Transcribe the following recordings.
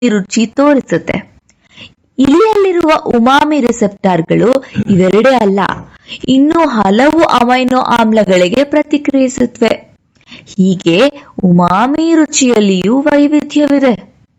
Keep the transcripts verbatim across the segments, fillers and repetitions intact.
ರುಚಿ ತೋರಿಸುತ್ತೆ. ಇಲಿಯಲ್ಲಿರುವ ಉಮಾಮಿ ರಿಸೆಪ್ಟಾರ್ಗಳು ಇವೆರಡೇ ಅಲ್ಲ, ಇನ್ನೂ ಹಲವು ಅಮೈನೋ ಆಮ್ಲಗಳಿಗೆ ಪ್ರತಿಕ್ರಿಯಿಸುತ್ತವೆ. ಹೀಗೆ ಉಮಾಮಿ ರುಚಿಯಲ್ಲಿಯೂ ವೈವಿಧ್ಯವಿದೆ.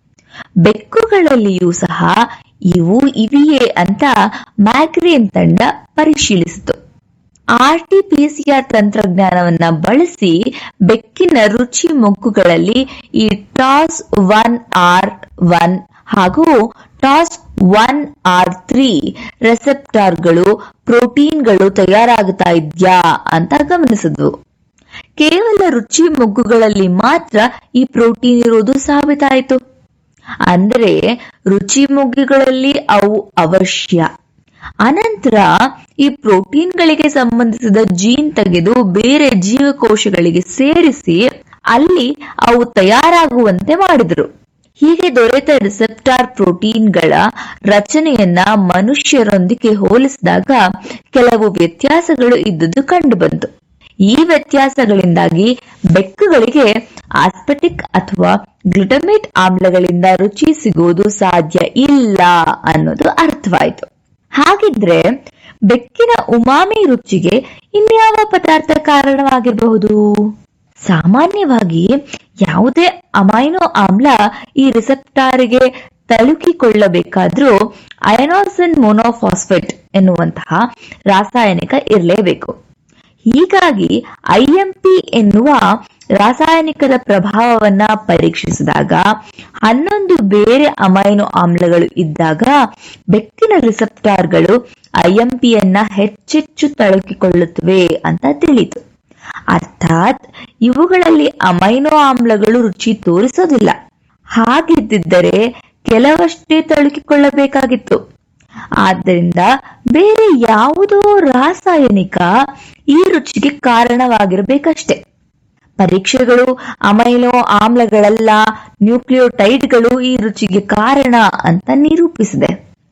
ಬೆಕ್ಕುಗಳಲ್ಲಿಯೂ ಸಹ ಇವು ಇವೆಯೇ ಅಂತ ಮ್ಯಾಗ್ರೇನ್ ತಂಡ ಪರಿಶೀಲಿಸಿತು. R T P C R ತಂತ್ರಜ್ಞಾನವನ್ನ ಬಳಸಿ ಬೆಕ್ಕಿನ ರುಚಿ ಮೊಗ್ಗುಗಳಲ್ಲಿ ಈ ಟಾಸ್ ಒನ್ ಆರ್ ಒನ್ ಹಾಗೂ ಟಾಸ್ ಒನ್ ಆರ್ ತ್ರೀ ರೆಸೆಪ್ಟಾರ್ಗಳು ಪ್ರೋಟೀನ್ಗಳು ತಯಾರಾಗುತ್ತಾ ಇದ್ಯಾ ಅಂತ ಗಮನಿಸಿದ್ವು. ಕೇವಲ ರುಚಿ ಮೊಗ್ಗುಗಳಲ್ಲಿ ಮಾತ್ರ ಈ ಪ್ರೋಟೀನ್ ಇರುವುದು ಸಾಬೀತಾಯಿತು. ಅಂದರೆ ರುಚಿ ಮೊಗ್ಗುಗಳಲ್ಲಿ ಅವು ಅವಶ್ಯ. ಅನಂತರ ಈ ಪ್ರೋಟೀನ್ಗಳಿಗೆ ಸಂಬಂಧಿಸಿದ ಜೀನ್ ತೆಗೆದು ಬೇರೆ ಜೀವಕೋಶಗಳಿಗೆ ಸೇರಿಸಿ ಅಲ್ಲಿ ಅವು ತಯಾರಾಗುವಂತೆ ಮಾಡಿದರು. ಹೀಗೆ ದೊರೆತ ರಿಸೆಪ್ಟಾರ್ ಪ್ರೋಟೀನ್ಗಳ ರಚನೆಯನ್ನ ಮನುಷ್ಯರೊಂದಿಗೆ ಹೋಲಿಸಿದಾಗ ಕೆಲವು ವ್ಯತ್ಯಾಸಗಳು ಇದ್ದುದು ಕಂಡುಬಂತು. ಈ ವ್ಯತ್ಯಾಸಗಳಿಂದಾಗಿ ಬೆಕ್ಕುಗಳಿಗೆ ಆಸ್ಪೆಟಿಕ್ ಅಥವಾ ಗ್ಲುಟಮೇಟ್ ಆಮ್ಲಗಳಿಂದ ರುಚಿ ಸಿಗುವುದು ಸಾಧ್ಯ ಇಲ್ಲ ಅನ್ನೋದು ಅರ್ಥವಾಯಿತು. ಹಾಗಿದ್ರೆ ಬೆಕ್ಕಿನ ಉಮಾಮಿ ರುಚಿಗೆ ಇನ್ಯಾವ ಪದಾರ್ಥ ಕಾರಣವಾಗಿರಬಹುದು? ಸಾಮಾನ್ಯವಾಗಿ ಯಾವುದೇ ಅಮೈನೋ ಆಮ್ಲ ಈ ರಿಸೆಪ್ಟಾರಿಗೆ ತಲುಕಿಕೊಳ್ಳಬೇಕಾದ್ರೂ ಅಯನೋಸಿನ್ ಮೊನೋಫಾಸ್ಫೇಟ್ ಎನ್ನುವಂತಹ ರಾಸಾಯನಿಕ ಇರಲೇಬೇಕು. ಹೀಗಾಗಿ ಐ ಎಂ ಪಿ ಎನ್ನುವ ರಾಸಾಯನಿಕದ ಪ್ರಭಾವವನ್ನ ಪರೀಕ್ಷಿಸಿದಾಗ ಹನ್ನೊಂದು ಬೇರೆ ಅಮೈನೋ ಆಮ್ಲಗಳು ಇದ್ದಾಗ ಬೆಕ್ಕಿನ ರಿಸೆಪ್ಟಾರ್ಗಳು ಐ ಎಂ ಪಿಯನ್ನ ಹೆಚ್ಚೆಚ್ಚು ತಳುಕಿಕೊಳ್ಳುತ್ತವೆ ಅಂತ ತಿಳಿಯಿತು. ಅರ್ಥಾತ್ ಇವುಗಳಲ್ಲಿ ಅಮೈನೋ ಆಮ್ಲಗಳು ರುಚಿ ತೋರಿಸೋದಿಲ್ಲ. ಹಾಗಿದ್ದರೆ ಕೆಲವಷ್ಟೇ ತಳುಕಿಕೊಳ್ಳಬೇಕಾಗಿತ್ತು. ಆದ್ದರಿಂದ ಬೇರೆ ಯಾವುದೋ ರಾಸಾಯನಿಕ ಈ ರುಚಿಗೆ ಕಾರಣವಾಗಿರಬೇಕಷ್ಟೆ. ಪರೀಕ್ಷೆಗಳು ಅಮೈನೋ ಆಮ್ಲಗಳಲ್ಲ, ನ್ಯೂಕ್ಲಿಯೋಟೈಡ್ಗಳು ಈ ರುಚಿಗೆ ಕಾರಣ ಅಂತ ನಿರೂಪಿಸಿದೆ.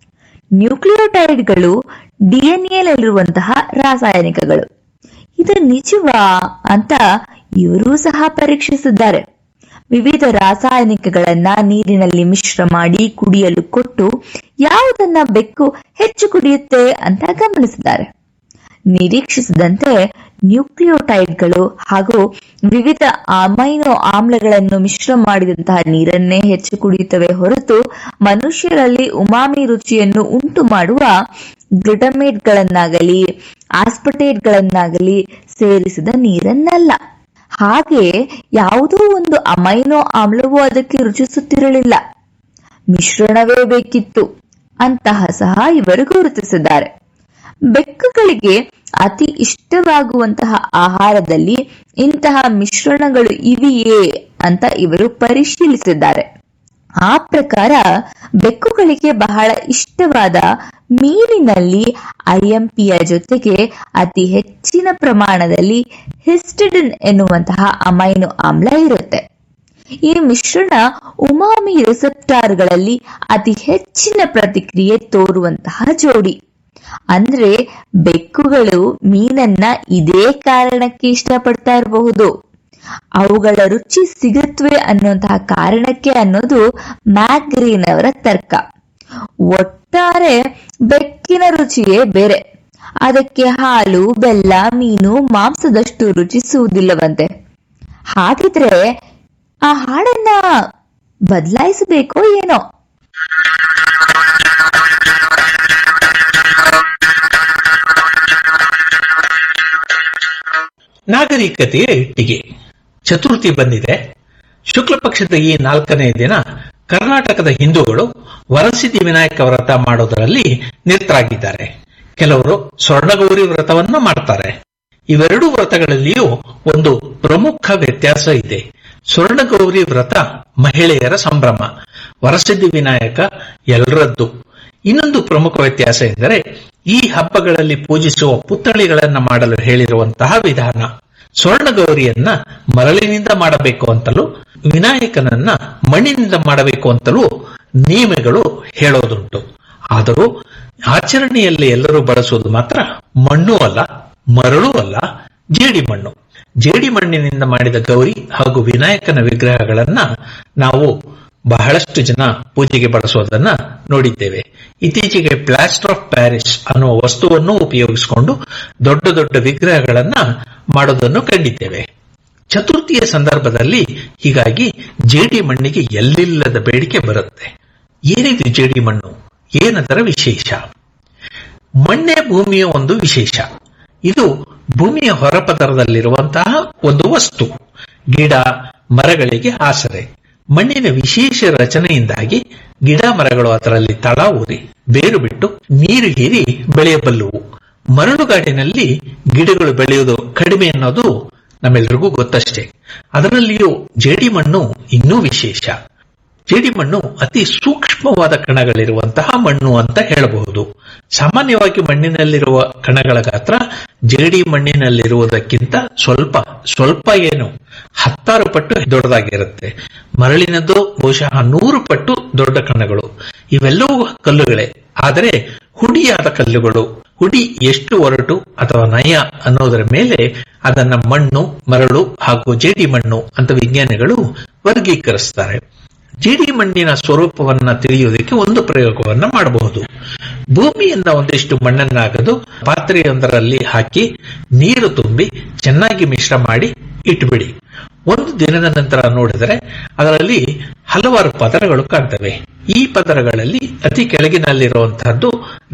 ನ್ಯೂಕ್ಲಿಯೋಟೈಡ್ಗಳು ಡಿಎನ್ಎನಲ್ಲಿರುವಂತಹ ರಾಸಾಯನಿಕಗಳು. ಇದು ನಿಜವಾ ಅಂತ ಇವರೂ ಸಹ ಪರೀಕ್ಷಿಸಿದ್ದಾರೆ. ವಿವಿಧ ರಾಸಾಯನಿಕಗಳನ್ನ ನೀರಿನಲ್ಲಿ ಮಿಶ್ರ ಮಾಡಿ ಕುಡಿಯಲು ಕೊಟ್ಟು ಯಾವುದನ್ನ ಬೆಕ್ಕು ಹೆಚ್ಚು ಕುಡಿಯುತ್ತೆ ಅಂತ ಗಮನಿಸಿದ್ದಾರೆ. ನಿರೀಕ್ಷಿಸಿದಂತೆ ನ್ಯೂಕ್ಲಿಯೋಟೈಡ್ಗಳು ಹಾಗೂ ವಿವಿಧ ಅಮೈನೋ ಆಮ್ಲಗಳನ್ನು ಮಿಶ್ರ ಮಾಡಿದಂತಹ ನೀರನ್ನೇ ಹೆಚ್ಚು ಕುಡಿಯುತ್ತವೆ ಹೊರತು ಮನುಷ್ಯರಲ್ಲಿ ಉಮಾಮಿ ರುಚಿಯನ್ನು ಉಂಟು ಮಾಡುವ ಗ್ಲುಟಮೇಟ್ಗಳನ್ನಾಗಲಿ ಆಸ್ಪಟೇಟ್ಗಳನ್ನಾಗಲಿ ಸೇರಿಸಿದ ನೀರನ್ನಲ್ಲ. ಹಾಗೆ ಯಾವುದೋ ಒಂದು ಅಮೈನೋ ಆಮ್ಲವೂ ಅದಕ್ಕೆ ರುಚಿಸುತ್ತಿರಲಿಲ್ಲ, ಮಿಶ್ರಣವೇ ಬೇಕಿತ್ತು ಅಂತಹ ಸಹ ಇವರು ಗುರುತಿಸಿದ್ದಾರೆ. ಬೆಕ್ಕುಗಳಿಗೆ ಅತಿ ಇಷ್ಟವಾಗುವಂತಹ ಆಹಾರದಲ್ಲಿ ಇಂತಹ ಮಿಶ್ರಣಗಳು ಇವೆಯೇ ಅಂತ ಇವರು ಪರಿಶೀಲಿಸಿದ್ದಾರೆ. ಆ ಪ್ರಕಾರ ಬೆಕ್ಕುಗಳಿಗೆ ಬಹಳ ಇಷ್ಟವಾದ ಮೀನಿನಲ್ಲಿ ಐ ಎಂ ಪಿಯ ಜೊತೆಗೆ ಅತಿ ಹೆಚ್ಚಿನ ಪ್ರಮಾಣದಲ್ಲಿ ಹಿಸ್ಟಿಡಿನ್ ಎನ್ನುವಂತಹ ಅಮೈನೋ ಆಮ್ಲ ಇರುತ್ತೆ. ಈ ಮಿಶ್ರಣ ಉಮಾಮಿ ರಿಸೆಪ್ಟಾರ್ಗಳಲ್ಲಿ ಅತಿ ಹೆಚ್ಚಿನ ಪ್ರತಿಕ್ರಿಯೆ ತೋರುವಂತಹ ಜೋಡಿ. ಅಂದ್ರೆ ಬೆಕ್ಕುಗಳು ಮೀನನ್ನ ಇದೇ ಕಾರಣಕ್ಕೆ ಇಷ್ಟಪಡ್ತಾ ಇರಬಹುದು, ಅವುಗಳ ರುಚಿ ಸಿಗುತ್ತವೆ ಅನ್ನುವಂತಹ ಕಾರಣಕ್ಕೆ ಅನ್ನೋದು ಮ್ಯಾಗ್ರೀನ್ ಅವರ ತರ್ಕ. ಒಟ್ಟಾರೆ ಬೆಕ್ಕಿನ ರುಚಿಯೇ ಬೇರೆ, ಅದಕ್ಕೆ ಹಾಲು, ಬೆಲ್ಲ, ಮೀನು, ಮಾಂಸದಷ್ಟು ರುಚಿಸುವುದಿಲ್ಲವಂತೆ. ಹಾಗಿದ್ರೆ ಆ ಹಾಡನ್ನ ಬದಲಾಯಿಸಬೇಕೋ ಏನೋ. ನಾಗರಿಕತೆಯ ಇಟ್ಟಿಗೆ ಚತುರ್ಥಿ ಬಂದಿದೆ. ಶುಕ್ಲ ಪಕ್ಷದ ಈ ನಾಲ್ಕನೇ ದಿನ ಕರ್ನಾಟಕದ ಹಿಂದೂಗಳು ವರಸಿದ್ಧಿ ವಿನಾಯಕ ವ್ರತ ಮಾಡೋದರಲ್ಲಿ ನಿರತರಾಗಿದ್ದಾರೆ. ಕೆಲವರು ಸ್ವರ್ಣಗೌರಿ ವ್ರತವನ್ನ ಮಾಡ್ತಾರೆ. ಇವೆರಡು ವ್ರತಗಳಲ್ಲಿಯೂ ಒಂದು ಪ್ರಮುಖ ವ್ಯತ್ಯಾಸ ಇದೆ. ಸ್ವರ್ಣಗೌರಿ ವ್ರತ ಮಹಿಳೆಯರ ಸಂಭ್ರಮ, ವರಸಿದ್ಧಿ ವಿನಾಯಕ ಎಲ್ಲರದ್ದು. ಇನ್ನೊಂದು ಪ್ರಮುಖ ವ್ಯತ್ಯಾಸ ಎಂದರೆ ಈ ಹಬ್ಬಗಳಲ್ಲಿ ಪೂಜಿಸುವ ಪುತ್ಥಳಿಗಳನ್ನ ಮಾಡಲು ಹೇಳಿರುವಂತಹ ವಿಧಾನ. ಸ್ವರ್ಣಗೌರಿಯನ್ನ ಮರಳಿನಿಂದ ಮಾಡಬೇಕು ಅಂತಲೂ ವಿನಾಯಕನನ್ನ ಮಣ್ಣಿನಿಂದ ಮಾಡಬೇಕು ಅಂತಲೂ ನಿಯಮಗಳು ಹೇಳೋದುಂಟು. ಆದರೂ ಆಚರಣೆಯಲ್ಲಿ ಎಲ್ಲರೂ ಬಳಸುವುದು ಮಾತ್ರ ಮಣ್ಣು ಅಲ್ಲ, ಮರಳು ಅಲ್ಲ, ಜೇಡಿ ಮಣ್ಣು. ಜೇಡಿ ಮಣ್ಣಿನಿಂದ ಮಾಡಿದ ಗೌರಿ ಹಾಗೂ ವಿನಾಯಕನ ವಿಗ್ರಹಗಳನ್ನ ನಾವು ಬಹಳಷ್ಟು ಜನ ಪೂಜೆಗೆ ಬಳಸೋದನ್ನ ನೋಡಿದ್ದೇವೆ. ಇತ್ತೀಚೆಗೆ ಪ್ಲಾಸ್ಟರ್ ಆಫ್ ಪ್ಯಾರಿಸ್ ಅನ್ನುವ ವಸ್ತುವನ್ನು ಉಪಯೋಗಿಸಿಕೊಂಡು ದೊಡ್ಡ ದೊಡ್ಡ ವಿಗ್ರಹಗಳನ್ನ ಮಾಡೋದನ್ನು ಕಂಡಿದ್ದೇವೆ. ಚತುರ್ಥಿಯ ಸಂದರ್ಭದಲ್ಲಿ ಹೀಗಾಗಿ ಜೇಡಿ ಮಣ್ಣಿಗೆ ಎಲ್ಲಿಲ್ಲದ ಬೇಡಿಕೆ ಬರುತ್ತೆ. ಏನಿದು ಜೇಡಿ ಮಣ್ಣು? ಏನದರ ವಿಶೇಷ? ಮಣ್ಣೆ ಭೂಮಿಯ ಒಂದು ವಿಶೇಷ. ಇದು ಭೂಮಿಯ ಹೊರಪದರದಲ್ಲಿರುವಂತಹ ಒಂದು ವಸ್ತು. ಗಿಡ ಮರಗಳಿಗೆ ಆಸರೆ. ಮಣ್ಣಿನ ವಿಶೇಷ ರಚನೆಯಿಂದಾಗಿ ಗಿಡ ಮರಗಳು ಅದರಲ್ಲಿ ತಳ ಊರಿ ಬೇರು ಬಿಟ್ಟು ನೀರು ಹೀರಿ ಬೆಳೆಯಬಲ್ಲುವು. ಮರಳುಗಾಡಿನಲ್ಲಿ ಗಿಡಗಳು ಬೆಳೆಯುವುದು ಕಡಿಮೆ ಅನ್ನೋದು ನಮ್ಮೆಲ್ಲರಿಗೂ ಗೊತ್ತಷ್ಟೇ. ಅದರಲ್ಲಿಯೂ ಜೇಡಿ ಮಣ್ಣು ಇನ್ನೂ ವಿಶೇಷ. ಜೇಡಿ ಮಣ್ಣು ಅತಿ ಸೂಕ್ಷ್ಮವಾದ ಕಣಗಳಿರುವಂತಹ ಮಣ್ಣು ಅಂತ ಹೇಳಬಹುದು. ಸಾಮಾನ್ಯವಾಗಿ ಮಣ್ಣಿನಲ್ಲಿರುವ ಕಣಗಳ ಗಾತ್ರ ಜೇಡಿ ಮಣ್ಣಿನಲ್ಲಿರುವುದಕ್ಕಿಂತ ಸ್ವಲ್ಪ ಸ್ವಲ್ಪ ಏನು ಹತ್ತಾರು ಪಟ್ಟು ದೊಡ್ಡದಾಗಿರುತ್ತೆ. ಮರಳಿನದ್ದು ಬಹುಶಃ ನೂರು ಪಟ್ಟು ದೊಡ್ಡ ಕಣಗಳು. ಇವೆಲ್ಲವೂ ಕಲ್ಲುಗಳೇ, ಆದರೆ ಹುಡಿಯಾದ ಕಲ್ಲುಗಳು. ಹುಡಿ ಎಷ್ಟು ಒರಟು ಅಥವಾ ನಯ ಅನ್ನೋದರ ಮೇಲೆ ಅದನ್ನ ಮಣ್ಣು, ಮರಳು ಹಾಗೂ ಜೇಡಿ ಮಣ್ಣು ಅಂತ ವಿಜ್ಞಾನಿಗಳು ವರ್ಗೀಕರಿಸ್ತಾರೆ. ಜೇಡಿ ಮಣ್ಣಿನ ಸ್ವರೂಪವನ್ನ ತಿಳಿಯುವುದಕ್ಕೆ ಒಂದು ಪ್ರಯೋಗವನ್ನ ಮಾಡಬಹುದು. ಭೂಮಿಯಿಂದ ಒಂದಿಷ್ಟು ಮಣ್ಣನ್ನಾಗದು ಪಾತ್ರೆಯೊಂದರಲ್ಲಿ ಹಾಕಿ ನೀರು ತುಂಬಿ ಚೆನ್ನಾಗಿ ಮಿಶ್ರ ಮಾಡಿ ಇಟ್ಟುಬಿಡಿ. ಒಂದು ದಿನದ ನಂತರ ನೋಡಿದರೆ ಅದರಲ್ಲಿ ಹಲವಾರು ಪದರಗಳು ಕಾಣ್ತವೆ. ಈ ಪದರಗಳಲ್ಲಿ ಅತಿ ಕೆಳಗಿನಲ್ಲಿರುವಂತಹದ್ದು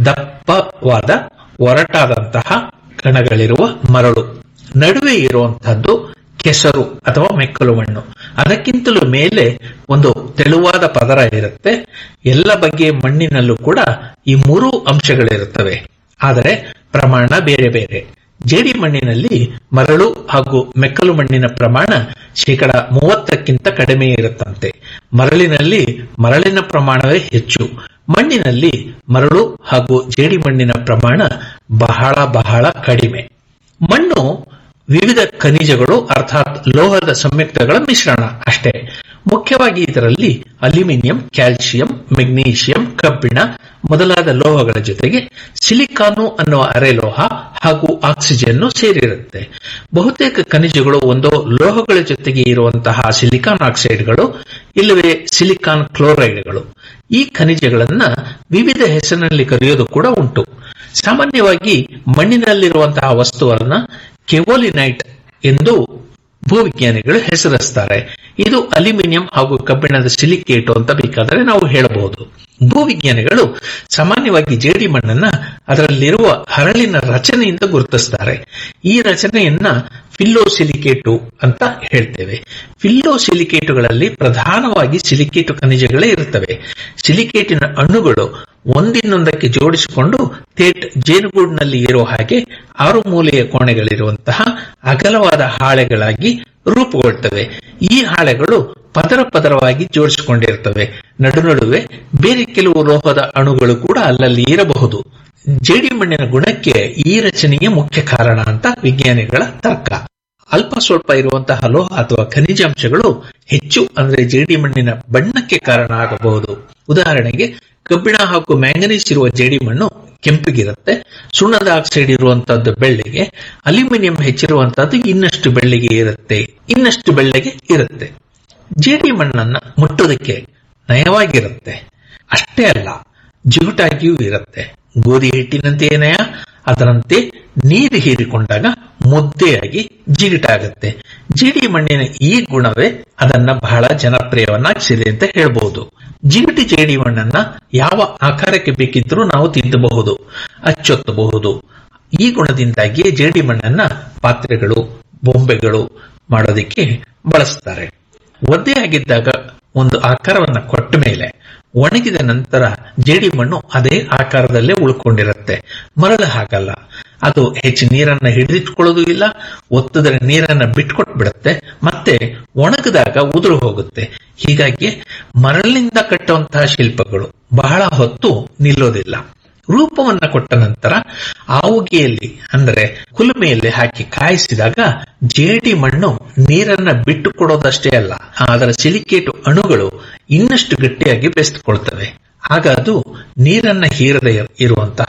ದಪ್ಪವಾದ ಒರಟಾದಂತಹ ಕಣಗಳಿರುವ ಮರಳು. ನಡುವೆ ಇರುವಂತಹದ್ದು ಕೆಸರು ಅಥವಾ ಮೆಕ್ಕಲು ಮಣ್ಣು. ಅದಕ್ಕಿಂತಲೂ ಮೇಲೆ ಒಂದು ತೆಳುವಾದ ಪದರ ಇರುತ್ತೆ. ಎಲ್ಲ ಬಗೆಯ ಮಣ್ಣಿನಲ್ಲೂ ಕೂಡ ಈ ಮೂರು ಅಂಶಗಳಿರುತ್ತವೆ, ಆದರೆ ಪ್ರಮಾಣ ಬೇರೆ ಬೇರೆ. ಜೇಡಿ ಮಣ್ಣಿನಲ್ಲಿ ಮರಳು ಹಾಗೂ ಮೆಕ್ಕಲು ಮಣ್ಣಿನ ಪ್ರಮಾಣ ಶೇಕಡ ಮೂವತ್ತಕ್ಕಿಂತ ಕಡಿಮೆ ಇರುತ್ತಂತೆ. ಮರಳಿನಲ್ಲಿ ಮರಳಿನ ಪ್ರಮಾಣವೇ ಹೆಚ್ಚು. ಮಣ್ಣಿನಲ್ಲಿ ಮರಳು ಹಾಗೂ ಜೇಡಿ ಮಣ್ಣಿನ ಪ್ರಮಾಣ ಬಹಳ ಬಹಳ ಕಡಿಮೆ. ಮಣ್ಣು ವಿವಿಧ ಖನಿಜಗಳು ಅರ್ಥಾತ್ ಲೋಹದ ಸಂಯುಕ್ತಗಳ ಮಿಶ್ರಣ ಅಷ್ಟೇ. ಮುಖ್ಯವಾಗಿ ಇದರಲ್ಲಿ ಅಲ್ಯೂಮಿನಿಯಂ, ಕ್ಯಾಲ್ಸಿಯಂ, ಮೆಗ್ನೀಷಿಯಂ, ಕಬ್ಬಿಣ ಮೊದಲಾದ ಲೋಹಗಳ ಜೊತೆಗೆ ಸಿಲಿಕಾನು ಅನ್ನುವ ಅರೆಲೋಹ ಹಾಗೂ ಆಕ್ಸಿಜನ್ ಸೇರಿರುತ್ತೆ. ಬಹುತೇಕ ಖನಿಜಗಳು ಒಂದು ಲೋಹಗಳ ಜೊತೆಗೆ ಇರುವಂತಹ ಸಿಲಿಕಾನ್ ಆಕ್ಸೈಡ್ಗಳು ಇಲ್ಲವೇ ಸಿಲಿಕಾನ್ ಕ್ಲೋರೈಡ್ಗಳು. ಈ ಖನಿಜಗಳನ್ನ ವಿವಿಧ ಹೆಸರಿನಲ್ಲಿ ಕರೆಯೋದು ಕೂಡ ಉಂಟು. ಸಾಮಾನ್ಯವಾಗಿ ಮಣ್ಣಿನಲ್ಲಿರುವಂತಹ ವಸ್ತುವನ್ನ ಕೆವೋಲಿನೈಟ್ ಎಂದು ಭೂವಿಜ್ಞಾನಿಗಳು ಹೆಸರಿಸ್ತಾರೆ. ಇದು ಅಲ್ಯೂಮಿನಿಯಂ ಹಾಗೂ ಕಬ್ಬಿಣದ ಸಿಲಿಕೇಟು ಅಂತ ಬೇಕಾದರೆ ನಾವು ಹೇಳಬಹುದು. ಭೂವಿಜ್ಞಾನಿಗಳು ಸಾಮಾನ್ಯವಾಗಿ ಜೇಡಿ ಮಣ್ಣನ್ನ ಅದರಲ್ಲಿರುವ ಹರಳಿನ ರಚನೆಯಿಂದ ಗುರುತಿಸ್ತಾರೆ. ಈ ರಚನೆಯನ್ನ ಫಿಲ್ಲೋಸಿಲಿಕೇಟು ಅಂತ ಹೇಳ್ತೇವೆ. ಫಿಲ್ಲೋಸಿಲಿಕೇಟುಗಳಲ್ಲಿ ಪ್ರಧಾನವಾಗಿ ಸಿಲಿಕೇಟು ಖನಿಜಗಳೇ ಇರುತ್ತವೆ. ಸಿಲಿಕೇಟಿನ ಅಣುಗಳು ಒಂದಿನ್ನೊಂದಕ್ಕೆ ಜೋಡಿಸಿಕೊಂಡು ಥೇಟ್ ಜೇನುಗೂಡಿನಲ್ಲಿ ಇರೋ ಹಾಗೆ ಆರು ಮೂಲೆಯ ಕೋಣೆಗಳಿರುವಂತಹ ಅಗಲವಾದ ಹಾಳೆಗಳಾಗಿ ರೂಪುಗೊಳ್ಳುತ್ತವೆ. ಈ ಹಾಳೆಗಳು ಪದರ ಪದರವಾಗಿ ಜೋಡಿಸಿಕೊಂಡಿರುತ್ತವೆ. ನಡು ನಡುವೆ ಬೇರೆ ಕೆಲವು ಲೋಹದ ಅಣುಗಳು ಕೂಡ ಅಲ್ಲಲ್ಲಿ ಇರಬಹುದು. ಜೇಡಿ ಮಣ್ಣಿನ ಗುಣಕ್ಕೆ ಈ ರಚನೆಯೇ ಮುಖ್ಯ ಕಾರಣ ಅಂತ ವಿಜ್ಞಾನಿಗಳ ತರ್ಕ. ಅಲ್ಪ ಸ್ವಲ್ಪ ಇರುವಂತಹ ಲೋಹ ಅಥವಾ ಖನಿಜಾಂಶಗಳು ಹೆಚ್ಚು ಅಂದ್ರೆ ಜೇಡಿ ಮಣ್ಣಿನ ಬಣ್ಣಕ್ಕೆ ಕಾರಣ ಆಗಬಹುದು. ಉದಾಹರಣೆಗೆ ಕಬ್ಬಿಣ ಹಾಗೂ ಮ್ಯಾಂಗನೀಸ್ ಇರುವ ಜೇಡಿ ಮಣ್ಣು ಕೆಂಪಿಗಿರುತ್ತೆ. ಸುಣ್ಣದ ಆಕ್ಸೈಡ್ ಇರುವಂತಹದ್ದು ಬೆಳ್ಳಿಗೆ, ಅಲ್ಯೂಮಿನಿಯಂ ಹೆಚ್ಚಿರುವಂತಹದ್ದು ಇನ್ನಷ್ಟು ಬೆಳ್ಳಿಗೆ ಇರುತ್ತೆ ಇನ್ನಷ್ಟು ಬೆಳ್ಳಿಗೆ ಇರುತ್ತೆ. ಜೇಡಿ ಮಣ್ಣನ್ನ ಮುಟ್ಟೋದಕ್ಕೆ ನಯವಾಗಿರುತ್ತೆ. ಅಷ್ಟೇ ಅಲ್ಲ, ಜಿಗುಟಾಗಿಯೂ ಇರುತ್ತೆ. ಗೋಧಿ ಹಿಟ್ಟಿನಂತೆಯೇ ನಯ, ಅದರಂತೆ ನೀರು ಹೀರಿಕೊಂಡಾಗ ಮುದ್ದೆಯಾಗಿ ಜಿಗಿಟಾಗುತ್ತೆ. ಜೇಡಿ ಮಣ್ಣಿನ ಈ ಗುಣವೇ ಅದನ್ನ ಬಹಳ ಜನಪ್ರಿಯವನ್ನಾಗಿಸಿದೆ ಅಂತ ಹೇಳ್ಬಹುದು. ಜಿಗುಟಿ ಜೇಡಿ ಮಣ್ಣನ್ನ ಯಾವ ಆಕಾರಕ್ಕೆ ಬೇಕಿದ್ರೂ ನಾವು ತಿದ್ದಬಹುದು, ಅಚ್ಚೊತ್ತಬಹುದು. ಈ ಗುಣದಿಂದಾಗಿಯೇ ಜೇಡಿ ಮಣ್ಣನ್ನ ಪಾತ್ರೆಗಳು, ಬೊಂಬೆಗಳು ಮಾಡೋದಕ್ಕೆ ಬಳಸ್ತಾರೆ. ಒದ್ದೆಯಾಗಿದ್ದಾಗ ಒಂದು ಆಕಾರವನ್ನ ಕೊಟ್ಟ ಮೇಲೆ ಒಣಗಿದ ನಂತರ ಜೇಡಿ ಮಣ್ಣು ಅದೇ ಆಕಾರದಲ್ಲೇ ಉಳ್ಕೊಂಡಿರುತ್ತೆ. ಮರಳು ಹಾಗಲ್ಲ. ಅದು ಹೆಚ್ಚು ನೀರನ್ನ ಹಿಡಿದಿಟ್ಕೊಳ್ಳೋದು ಇಲ್ಲ. ಒತ್ತಿದ್ರೆ ನೀರನ್ನ ಬಿಟ್ಕೊಟ್ಬಿಡುತ್ತೆ. ಮತ್ತೆ ಒಣಗಿದಾಗ ಉದುರು ಹೋಗುತ್ತೆ. ಹೀಗಾಗಿ ಮರಳಿನಿಂದ ಕಟ್ಟುವಂತಹ ಶಿಲ್ಪಗಳು ಬಹಳ ಹೊತ್ತು ನಿಲ್ಲೋದಿಲ್ಲ. ರೂಪವನ್ನ ಕೊಟ್ಟ ನಂತರ ಆವುಗೆಯಲ್ಲಿ ಅಂದ್ರೆ ಕುಲುಮೆಯಲ್ಲಿ ಹಾಕಿ ಕಾಯಿಸಿದಾಗ ಜೇಡಿ ಮಣ್ಣು ನೀರನ್ನ ಬಿಟ್ಟು ಕೊಡೋದಷ್ಟೇ ಅಲ್ಲ, ಅದರ ಸಿಲಿಕೇಟು ಅಣುಗಳು ಇನ್ನಷ್ಟು ಗಟ್ಟಿಯಾಗಿ ಬೆರೆತುಕೊಳ್ತವೆ. ಆಗ ಅದು ನೀರನ್ನ ಹೀರದೆ ಇರುವಂತಹ,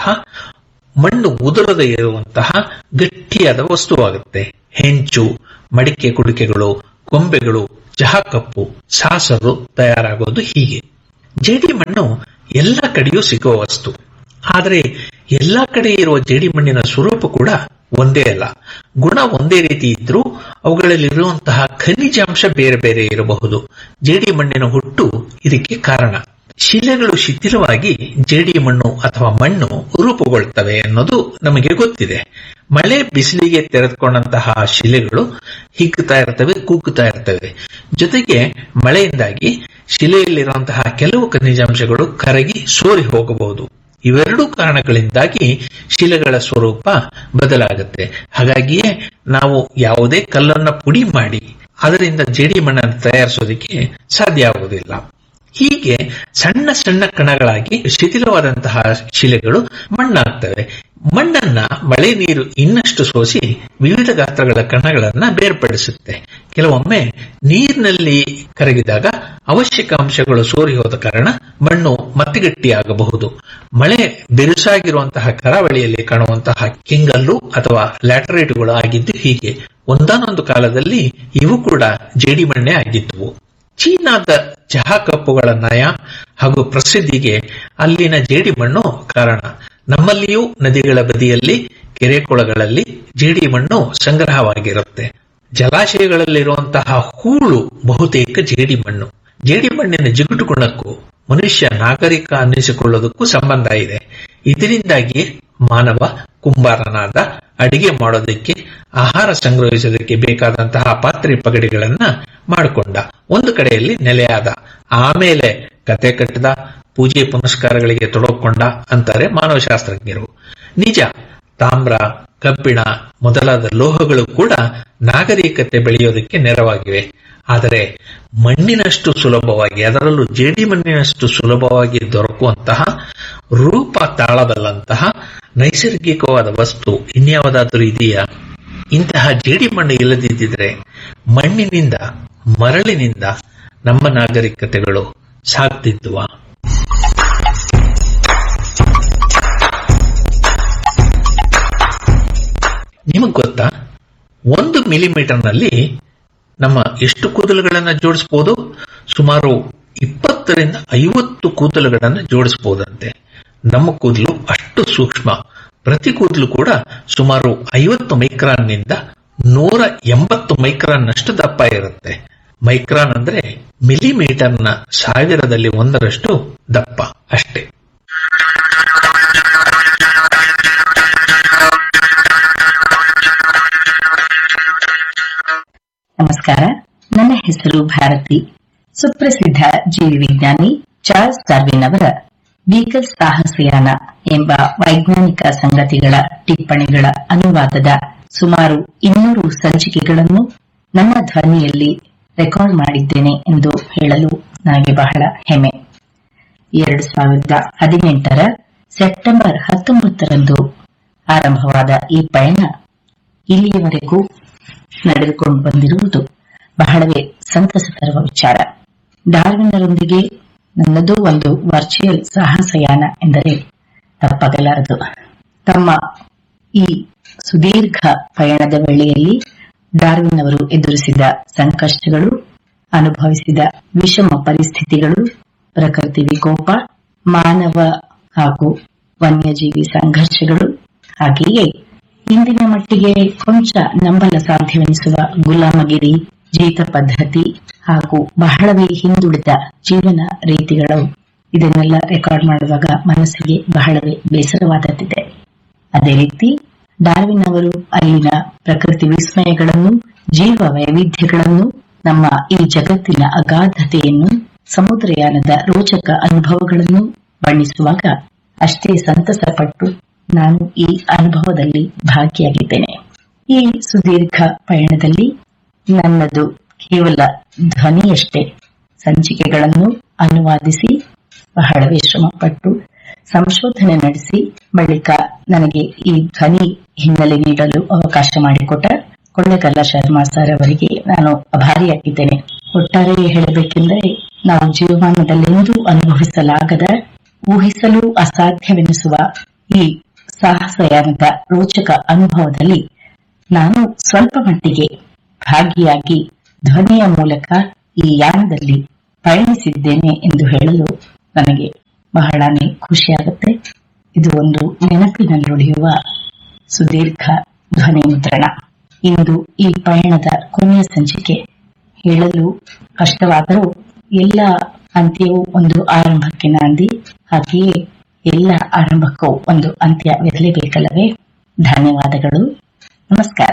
ಮಣ್ಣು ಉದುರದೆ ಇರುವಂತಹ ಗಟ್ಟಿಯಾದ ವಸ್ತುವಾಗುತ್ತೆ. ಹೆಂಚು, ಮಡಿಕೆ ಕುಡಿಕೆಗಳು, ಗೊಂಬೆಗಳು, ಚಹಾ ಕಪ್ಪು, ಸಾಸರು ತಯಾರಾಗೋದು ಹೀಗೆ. ಜೇಡಿಮಣ್ಣು ಎಲ್ಲ ಕಡೆಯೂ ಸಿಗುವ ವಸ್ತು. ಆದರೆ ಎಲ್ಲಾ ಕಡೆ ಇರುವ ಜೇಡಿಮಣ್ಣಿನ ಸ್ವರೂಪ ಕೂಡ ಒಂದೇ ಅಲ್ಲ. ಗುಣ ಒಂದೇ ರೀತಿ ಇದ್ರೂ ಅವುಗಳಲ್ಲಿರುವಂತಹ ಖನಿಜಾಂಶ ಬೇರೆ ಬೇರೆ ಇರಬಹುದು. ಜೇಡಿಮಣ್ಣಿನ ಹುಟ್ಟು ಇದಕ್ಕೆ ಕಾರಣ. ಶಿಲೆಗಳು ಶಿಥಿಲವಾಗಿ ಜೇಡಿಮಣ್ಣು ಅಥವಾ ಮಣ್ಣು ರೂಪುಗೊಳ್ತವೆ ಅನ್ನೋದು ನಮಗೆ ಗೊತ್ತಿದೆ. ಮಳೆ ಬಿಸಿಲಿಗೆ ತೆರೆದುಕೊಂಡಂತಹ ಶಿಲೆಗಳು ಹಿಗ್ಗುತ್ತಾ ಇರ್ತವೆ, ಕುಗ್ಗುತ್ತಾ ಇರ್ತವೆ. ಜೊತೆಗೆ ಮಳೆಯಿಂದಾಗಿ ಶಿಲೆಯಲ್ಲಿರುವಂತಹ ಕೆಲವು ಖನಿಜಾಂಶಗಳು ಕರಗಿ ಸೋರಿ ಹೋಗಬಹುದು. ಇವೆರಡೂ ಕಾರಣಗಳಿಂದಾಗಿ ಶಿಲೆಗಳ ಸ್ವರೂಪ ಬದಲಾಗುತ್ತೆ. ಹಾಗಾಗಿಯೇ ನಾವು ಯಾವುದೇ ಕಲ್ಲನ್ನ ಪುಡಿ ಮಾಡಿ ಅದರಿಂದ ಜೇಡಿಮಣ್ಣನ್ನು ತಯಾರಿಸೋದಕ್ಕೆ ಸಾಧ್ಯ ಆಗುವುದಿಲ್ಲ. ಹೀಗೆ ಸಣ್ಣ ಸಣ್ಣ ಕಣಗಳಾಗಿ ಶಿಥಿಲವಾದಂತಹ ಶಿಲೆಗಳು ಮಣ್ಣಾಗ್ತವೆ. ಮಣ್ಣನ್ನ ಮಳೆ ನೀರು ಇನ್ನಷ್ಟು ಸೋಸಿ ವಿವಿಧ ಗಾತ್ರಗಳ ಕಣಗಳನ್ನ ಬೇರ್ಪಡಿಸುತ್ತೆ. ಕೆಲವೊಮ್ಮೆ ನೀರಿನಲ್ಲಿ ಕರಗಿದಾಗ ಅವಶ್ಯಕ ಅಂಶಗಳು ಸೋರಿ ಹೋದ ಕಾರಣ ಮಣ್ಣು ಮತ್ತಿಗಟ್ಟಿಯಾಗಬಹುದು. ಮಳೆ ಬಿರುಸಾಗಿರುವಂತಹ ಕರಾವಳಿಯಲ್ಲಿ ಕಾಣುವಂತಹ ಕೆಂಗಲ್ಲು ಅಥವಾ ಲ್ಯಾಟರೈಟ್ಗಳು ಆಗಿದ್ದು ಹೀಗೆ. ಒಂದಾನೊಂದು ಕಾಲದಲ್ಲಿ ಇವು ಕೂಡ ಜೇಡಿಮಣ್ಣೆ ಆಗಿದ್ದುವು. ಚೀನಾದ ಚಹಾ ಕಪ್ಪುಗಳ ನಯ ಹಾಗೂ ಪ್ರಸಿದ್ಧಿಗೆ ಅಲ್ಲಿನ ಜೇಡಿಮಣ್ಣು ಕಾರಣ. ನಮ್ಮಲ್ಲಿಯೂ ನದಿಗಳ ಬದಿಯಲ್ಲಿ, ಕೆರೆ ಕೊಳಗಳಲ್ಲಿ ಜೇಡಿಮಣ್ಣು ಸಂಗ್ರಹವಾಗಿರುತ್ತೆ. ಜಲಾಶಯಗಳಲ್ಲಿರುವಂತಹ ಹೂಳು ಬಹುತೇಕ ಜೇಡಿಮಣ್ಣು. ಜೇಡಿಮಣ್ಣಿನ ಜಿಗುಟು ಗುಣಕ್ಕೂ ಮನುಷ್ಯ ನಾಗರಿಕ ಅನ್ನಿಸಿಕೊಳ್ಳೋದಕ್ಕೂ ಸಂಬಂಧ ಇದೆ. ಇದರಿಂದಾಗಿ ಮಾನವ ಕುಂಬಾರನಾದ, ಅಡಿಗೆ ಮಾಡೋದಕ್ಕೆ, ಆಹಾರ ಸಂಗ್ರಹಿಸೋದಕ್ಕೆ ಬೇಕಾದಂತಹ ಪಾತ್ರೆ ಪಗಡಿಗಳನ್ನ ಮಾಡಿಕೊಂಡ, ಒಂದು ಕಡೆಯಲ್ಲಿ ನೆಲೆಯಾದ, ಆಮೇಲೆ ಕತೆ ಕಟ್ಟಿದ, ಪೂಜೆ ಪುನಸ್ಕಾರಗಳಿಗೆ ತೊಡಕೊಂಡ ಅಂತಾರೆ ಮಾನವಶಾಸ್ತ್ರಜ್ಞರು. ನಿಜ, ತಾಮ್ರ, ಕಬ್ಬಿಣ ಮೊದಲಾದ ಲೋಹಗಳು ಕೂಡ ನಾಗರಿಕತೆ ಬೆಳೆಯೋದಕ್ಕೆ ನೆರವಾಗಿವೆ. ಆದರೆ ಮಣ್ಣಿನಷ್ಟು ಸುಲಭವಾಗಿ, ಅದರಲ್ಲೂ ಜೇಡಿಮಣ್ಣಿನಷ್ಟು ಸುಲಭವಾಗಿ ದೊರಕುವಂತಹ, ರೂಪ ತಾಳಬಲ್ಲಂತಹ ನೈಸರ್ಗಿಕವಾದ ವಸ್ತು ಇನ್ಯಾವುದಾದರೂ ಇದೆಯಾ? ಇಂತಹ ಜೇಡಿಮಣ್ಣು ಇಲ್ಲದಿದ್ದರೆ ಮಣ್ಣಿನಿಂದ, ಮರಳಿನಿಂದ ನಮ್ಮ ನಾಗರಿಕತೆಗಳು ಸಾಗ್ತಿದ್ದುವ? ನಿಮಗ್ ಗೊತ್ತಾ, ಒಂದು ಮಿಲಿಮೀಟರ್ನಲ್ಲಿ ನಮ್ಮ ಎಷ್ಟು ಕೂದಲುಗಳನ್ನು ಜೋಡಿಸಬಹುದು? ಸುಮಾರು ಇಪ್ಪತ್ತರಿಂದ ಐವತ್ತು ಕೂದಲುಗಳನ್ನು ಜೋಡಿಸಬಹುದಂತೆ. ನಮ್ಮ ಕೂದಲು ಅಷ್ಟು ಸೂಕ್ಷ್ಮ. ಪ್ರತಿ ಕೂದಲು ಕೂಡ ಸುಮಾರು ಐವತ್ತು ಮೈಕ್ರಾನ್ನಿಂದ ನೂರ ಎಂಬತ್ತು ಮೈಕ್ರಾನ್ನಷ್ಟು ದಪ್ಪ ಇರುತ್ತೆ. ಮೈಕ್ರಾನ್ ಅಂದ್ರೆ ಮಿಲಿಮೀಟರ್ನ ಸಾವಿರದಲ್ಲಿ ಒಂದರಷ್ಟು ದಪ್ಪ ಅಷ್ಟೇ. ನಮಸ್ಕಾರ, ನನ್ನ ಹೆಸರು ಭಾರತಿ. ಸುಪ್ರಸಿದ್ಧ ಜೀವಿ ವಿಜ್ಞಾನಿ ಚಾರ್ಲ್ಸ್ ಡಾರ್ವಿನ್ ಅವರ ಬೀಗಲ್ ಸಾಹಸಯಾನ ಎಂಬ ವೈಜ್ಞಾನಿಕ ಸಂಗತಿಗಳ ಟಿಪ್ಪಣಿಗಳ ಅನುವಾದದ ಸುಮಾರು ಇನ್ನೂರು ಸಂಚಿಕೆಗಳನ್ನು ನನ್ನ ಧ್ವನಿಯಲ್ಲಿ ರೆಕಾರ್ಡ್ ಮಾಡಿದ್ದೇನೆ ಎಂದು ಹೇಳಲು ನನಗೆ ಬಹಳ ಹೆಮ್ಮೆ. ಎರಡು ಸಾವಿರದ ಹದಿನೆಂಟರ ಸೆಪ್ಟೆಂಬರ್ ಹತ್ತೊಂಬತ್ತರಂದು ಆರಂಭವಾದ ಈ ಪಯಣ ಇಲ್ಲಿಯವರೆಗೂ ನಡೆದುಕೊಂಡು ಬಂದಿರುವುದು ಬಹಳವೇ ಸಂತಸ ತರುವ ವಿಚಾರ. ಡಾರ್ವಿನ್ನರೊಂದಿಗೆ ನನ್ನದು ಒಂದು ವರ್ಚುವಲ್ ಸಾಹಸಯಾನ ಎಂದರೆ ತಪ್ಪಾಗಲಾರದು. ತಮ್ಮ ಈ ಸುದೀರ್ಘ ಪಯಣದ ವೇಳೆಯಲ್ಲಿ ಡಾರ್ವಿನ್ ಅವರು ಎದುರಿಸಿದ ಸಂಕಷ್ಟಗಳು, ಅನುಭವಿಸಿದ ವಿಷಮ ಪರಿಸ್ಥಿತಿಗಳು, ಪ್ರಕೃತಿ ವಿಕೋಪ, ಮಾನವ ಹಾಗೂ ವನ್ಯಜೀವಿ ಸಂಘರ್ಷಗಳು, ಹಾಗೆಯೇ ಇಂದಿನ ಮಟ್ಟಿಗೆ ಕೊಂಚ ನಂಬಲ ಸಾಧ್ಯವೆನಿಸುವ ಗುಲಾಮಗಿರಿ, ಜೀತ ಪದ್ಧತಿ ಹಾಗೂ ಬಹಳವೇ ಹಿಂದುಳಿದ ಜೀವನ ರೀತಿಗಳು, ಇದನ್ನೆಲ್ಲ ರೆಕಾರ್ಡ್ ಮಾಡುವಾಗ ಮನಸ್ಸಿಗೆ ಬಹಳವೇ ಬೇಸರವಾದದ್ದಿದೆ. ಅದೇ ರೀತಿ ಡಾರ್ವಿನ್ ಅವರು ಅಲ್ಲಿನ ಪ್ರಕೃತಿ ವಿಸ್ಮಯಗಳನ್ನು, ಜೀವ ವೈವಿಧ್ಯಗಳನ್ನು, ನಮ್ಮ ಈ ಜಗತ್ತಿನ ಅಗಾಧತೆಯನ್ನು, ಸಮುದ್ರಯಾನದ ರೋಚಕ ಅನುಭವಗಳನ್ನು ಬಣ್ಣಿಸುವಾಗ ಅಷ್ಟೇ ಸಂತಸ ಪಟ್ಟು ನಾನು ಈ ಅನುಭವದಲ್ಲಿ ಭಾಗಿಯಾಗಿದ್ದೇನೆ. ಈ ಸುದೀರ್ಘ ಪಯಣದಲ್ಲಿ ನನ್ನದು ಕೇವಲ ಧ್ವನಿಯಷ್ಟೇ. ಸಂಚಿಕೆಗಳನ್ನು ಅನುವಾದಿಸಿ ಬಹಳವೇ ಶ್ರಮಪಟ್ಟು ಸಂಶೋಧನೆ ನಡೆಸಿ ಬಳಿಕ ನನಗೆ ಈ ಧ್ವನಿ ಹಿನ್ನೆಲೆ ನೀಡಲು ಅವಕಾಶ ಮಾಡಿಕೊಟ್ಟ ಕೊಳ್ಳೇಗಾಲ ಶರ್ಮಾ ಸರ್ ಅವರಿಗೆ ನಾನು ಅಭಾರಿಯಾಗಿದ್ದೇನೆ. ಒಟ್ಟಾರೆ ಹೇಳಬೇಕೆಂದರೆ ನಾವು ಜೀವಮಾನದಲ್ಲೆಂದೂ ಅನುಭವಿಸಲಾಗದ, ಊಹಿಸಲು ಅಸಾಧ್ಯವೆನಿಸುವ ಈ ಸಾಹಸಯಾನದ ರೋಚಕ ಅನುಭವದಲ್ಲಿ ನಾನು ಸ್ವಲ್ಪ ಮಟ್ಟಿಗೆ ಭಾಗಿಯಾಗಿ ಧ್ವನಿಯ ಮೂಲಕ ಈ ಯಾನದಲ್ಲಿ ಪಯಣಿಸಿದ್ದೇನೆ ಎಂದು ಹೇಳಲು ನನಗೆ ಬಹಳನೇ ಖುಷಿಯಾಗುತ್ತೆ. ಇದು ಒಂದು ನೆನಪಿನಲ್ಲುಳಿಯುವ ಸುದೀರ್ಘ ಧ್ವನಿ ಮುದ್ರಣ. ಇಂದು ಈ ಪಯಣದ ಕೊನೆಯ ಸಂಚಿಕೆ. ಹೇಳಲು ಕಷ್ಟವಾದರೂ ಎಲ್ಲ ಅಂತ್ಯವೂ ಒಂದು ಆರಂಭಕ್ಕೆ ನಾಂದಿ, ಹಾಗೆಯೇ ಎಲ್ಲ ಆರಂಭಕ್ಕೂ ಒಂದು ಅಂತ್ಯವಿರಲೇಬೇಕಲ್ಲವೇ? ಧನ್ಯವಾದಗಳು. ನಮಸ್ಕಾರ.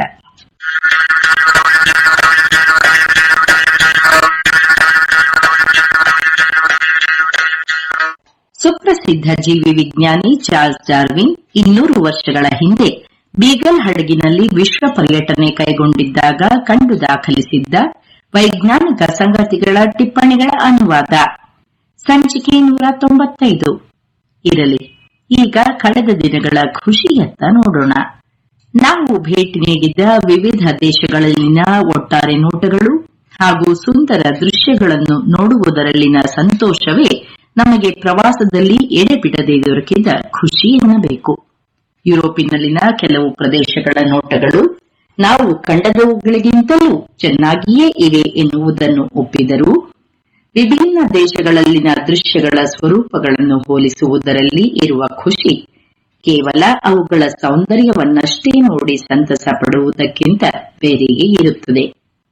ಸುಪ್ರಸಿದ್ಧ ಜೀವಿ ವಿಜ್ಞಾನಿ ಚಾರ್ಲ್ಸ್ ಡಾರ್ವಿನ್ ಇನ್ನೂರು ವರ್ಷಗಳ ಹಿಂದೆ ಬೀಗಲ್ ಹಡಗಿನಲ್ಲಿ ವಿಶ್ವ ಪರ್ಯಟನೆ ಕೈಗೊಂಡಿದ್ದಾಗ ಕಂಡು ದಾಖಲಿಸಿದ್ದ ವೈಜ್ಞಾನಿಕ ಸಂಗತಿಗಳ ಟಿಪ್ಪಣಿಗಳ ಅನುವಾದ. ಸಂಚಿಕೆ ನೂರ ತೊಂಬತ್ತೈದು. ಇರಲಿ, ಈಗ ಕಳೆದ ದಿನಗಳ ಖುಷಿಯತ್ತ ನೋಡೋಣ. ನಾವು ಭೇಟಿ ನೀಡಿದ್ದ ವಿವಿಧ ದೇಶಗಳಲ್ಲಿನ ಒಟ್ಟಾರೆ ನೋಟಗಳು ಹಾಗೂ ಸುಂದರ ದೃಶ್ಯಗಳನ್ನು ನೋಡುವುದರಲ್ಲಿನ ಸಂತೋಷವೇ ನಮಗೆ ಪ್ರವಾಸದಲ್ಲಿ ಎಡೆಬಿಡದೆ ದೊರಕಿದ ಖುಷಿ ಎನ್ನಬೇಕು. ಯುರೋಪಿನಲ್ಲಿನ ಕೆಲವು ಪ್ರದೇಶಗಳ ನೋಟಗಳು ನಾವು ಕಂಡದವುಗಳಿಗಿಂತಲೂ ಚೆನ್ನಾಗಿಯೇ ಇವೆ ಎನ್ನುವುದನ್ನು ಒಪ್ಪಿದರೂ, ವಿಭಿನ್ನ ದೇಶಗಳಲ್ಲಿನ ದೃಶ್ಯಗಳ ಸ್ವರೂಪಗಳನ್ನು ಹೋಲಿಸುವುದರಲ್ಲಿ ಇರುವ ಖುಷಿ ಕೇವಲ ಅವುಗಳ ಸೌಂದರ್ಯವನ್ನಷ್ಟೇ ನೋಡಿ ಸಂತಸ ಪಡುವುದಕ್ಕಿಂತ ಬೇರೆಯೇ ಇರುತ್ತದೆ.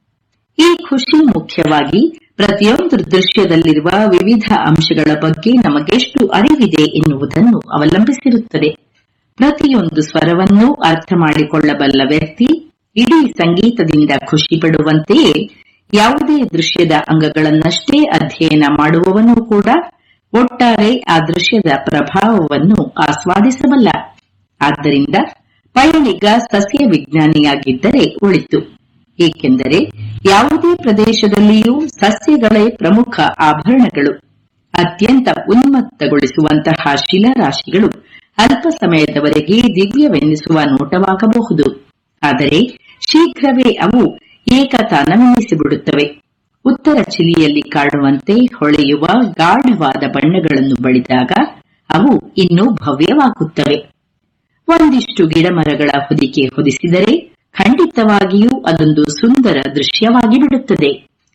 ಈ ಖುಷಿ ಮುಖ್ಯವಾಗಿ ಪ್ರತಿಯೊಂದು ದೃಶ್ಯದಲ್ಲಿರುವ ವಿವಿಧ ಅಂಶಗಳ ಬಗ್ಗೆ ನಮಗೆಷ್ಟು ಅರಿವಿದೆ ಎನ್ನುವುದನ್ನು ಅವಲಂಬಿಸಿರುತ್ತದೆ. ಪ್ರತಿಯೊಂದು ಸ್ವರವನ್ನೂ ಅರ್ಥ ಮಾಡಿಕೊಳ್ಳಬಲ್ಲ ವ್ಯಕ್ತಿ ಇಡೀ ಸಂಗೀತದಿಂದ ಖುಷಿ ಪಡುವಂತೆಯೇ ಯಾವುದೇ ದೃಶ್ಯದ ಅಂಗಗಳನ್ನಷ್ಟೇ ಅಧ್ಯಯನ ಮಾಡುವವನು ಕೂಡ ಒಟ್ಟಾರೆ ಆ ದೃಶ್ಯದ ಪ್ರಭಾವವನ್ನು ಆಸ್ವಾದಿಸಬಲ್ಲ. ಆದ್ದರಿಂದ ಪಯಣಿಗ ಸಸ್ಯ ವಿಜ್ಞಾನಿಯಾಗಿದ್ದರೆ ಒಳಿತು. ಏಕೆಂದರೆ ಯಾವುದೇ ಪ್ರದೇಶದಲ್ಲಿಯೂ ಸಸ್ಯಗಳೇ ಪ್ರಮುಖ ಆಭರಣಗಳು. ಅತ್ಯಂತ ಉನ್ಮತ್ತಗೊಳಿಸುವಂತಹ ಶಿಲಾರಾಶಿಗಳು ಅಲ್ಪ ಸಮಯದವರೆಗೆ ದಿವ್ಯವೆನ್ನಿಸುವ ನೋಟವಾಗಬಹುದು. ಆದರೆ ಶೀಘ್ರವೇ ಅವು ಏಕತಾನವೆನ್ನಿಸಿಬಿಡುತ್ತವೆ. ಉತ್ತರ ಚಿಲಿಯಲ್ಲಿ ಕಾಣುವಂತೆ ಹೊಳೆಯುವ ಗಾಢವಾದ ಬಣ್ಣಗಳನ್ನು ಬಳಿದಾಗ ಅವು ಇನ್ನೂ ಭವ್ಯವಾಗುತ್ತವೆ. ಒಂದಿಷ್ಟು ಗಿಡಮರಗಳ ಹೊದಿಕೆ ಹೊದಿಸಿದರೆ ಖಂಡಿತವಾಗಿಯೂ ಅದೊಂದು ಸುಂದರ ದೃಶ್ಯವಾಗಿ ಬಿಡುತ್ತದೆ.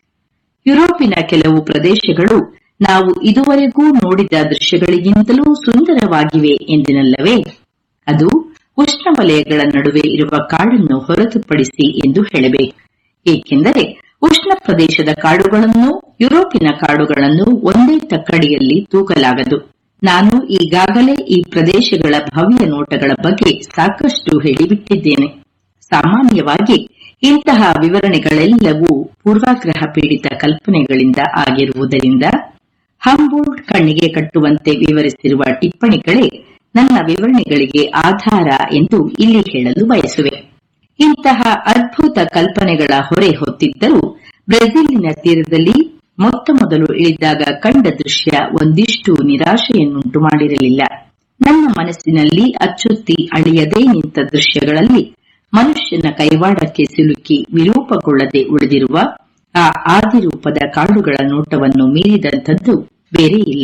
ಯುರೋಪಿನ ಕೆಲವು ಪ್ರದೇಶಗಳು ನಾವು ಇದುವರೆಗೂ ನೋಡಿದ ದೃಶ್ಯಗಳಿಗಿಂತಲೂ ಸುಂದರವಾಗಿವೆ ಎಂದಿನಲ್ಲವೇ? ಅದು ಉಷ್ಣವಲಯಗಳ ನಡುವೆ ಇರುವ ಕಾಡನ್ನು ಹೊರತುಪಡಿಸಿ ಎಂದು ಹೇಳಬೇಕು. ಏಕೆಂದರೆ ಉಷ್ಣ ಪ್ರದೇಶದ ಕಾಡುಗಳನ್ನು ಯುರೋಪಿನ ಕಾಡುಗಳನ್ನು ಒಂದೇ ತಕ್ಕಡಿಯಲ್ಲಿ ತೂಕಲಾಗದು. ನಾನು ಈಗಾಗಲೇ ಈ ಪ್ರದೇಶಗಳ ಭವ್ಯ ನೋಟಗಳ ಬಗ್ಗೆ ಸಾಕಷ್ಟು ಹೇಳಿಬಿಟ್ಟಿದ್ದೇನೆ. ಸಾಮಾನ್ಯವಾಗಿ ಇಂತಹ ವಿವರಣೆಗಳೆಲ್ಲವೂ ಪೂರ್ವಾಗ್ರಹ ಪೀಡಿತ ಕಲ್ಪನೆಗಳಿಂದ ಆಗಿರುವುದರಿಂದ ಹಂಬೋಲ್ಟ್ ಕಣ್ಣಿಗೆ ಕಟ್ಟುವಂತೆ ವಿವರಿಸಿರುವ ಟಿಪ್ಪಣಿಗಳೇ ನನ್ನ ವಿವರಣೆಗಳಿಗೆ ಆಧಾರ ಎಂದು ಇಲ್ಲಿ ಹೇಳಲು ಬಯಸುವೆ. ಇಂತಹ ಅದ್ಭುತ ಕಲ್ಪನೆಗಳ ಹೊರೆ ಹೊತ್ತಿದ್ದರೂ ಬ್ರೆಜಿಲಿನ ತೀರದಲ್ಲಿ ಮೊತ್ತ ಮೊದಲು ಇಳಿದಾಗ ಕಂಡ ದೃಶ್ಯ ಒಂದಿಷ್ಟು ನಿರಾಶೆಯನ್ನುಂಟು ಮಾಡಿರಲಿಲ್ಲ. ನನ್ನ ಮನಸ್ಸಿನಲ್ಲಿ ಅಚ್ಚೊತ್ತಿ ಅಳಿಯದೇ ನಿಂತ ದೃಶ್ಯಗಳಲ್ಲಿ ಮನುಷ್ಯನ ಕೈವಾಡಕ್ಕೆ ಸಿಲುಕಿ ವಿರೂಪಗೊಳ್ಳದೆ ಉಳಿದಿರುವ ಆ ಆದಿರೂಪದ ಕಾಡುಗಳ ನೋಟವನ್ನು ಮೀರಿದಂಥದ್ದು ಬೇರೆ ಇಲ್ಲ.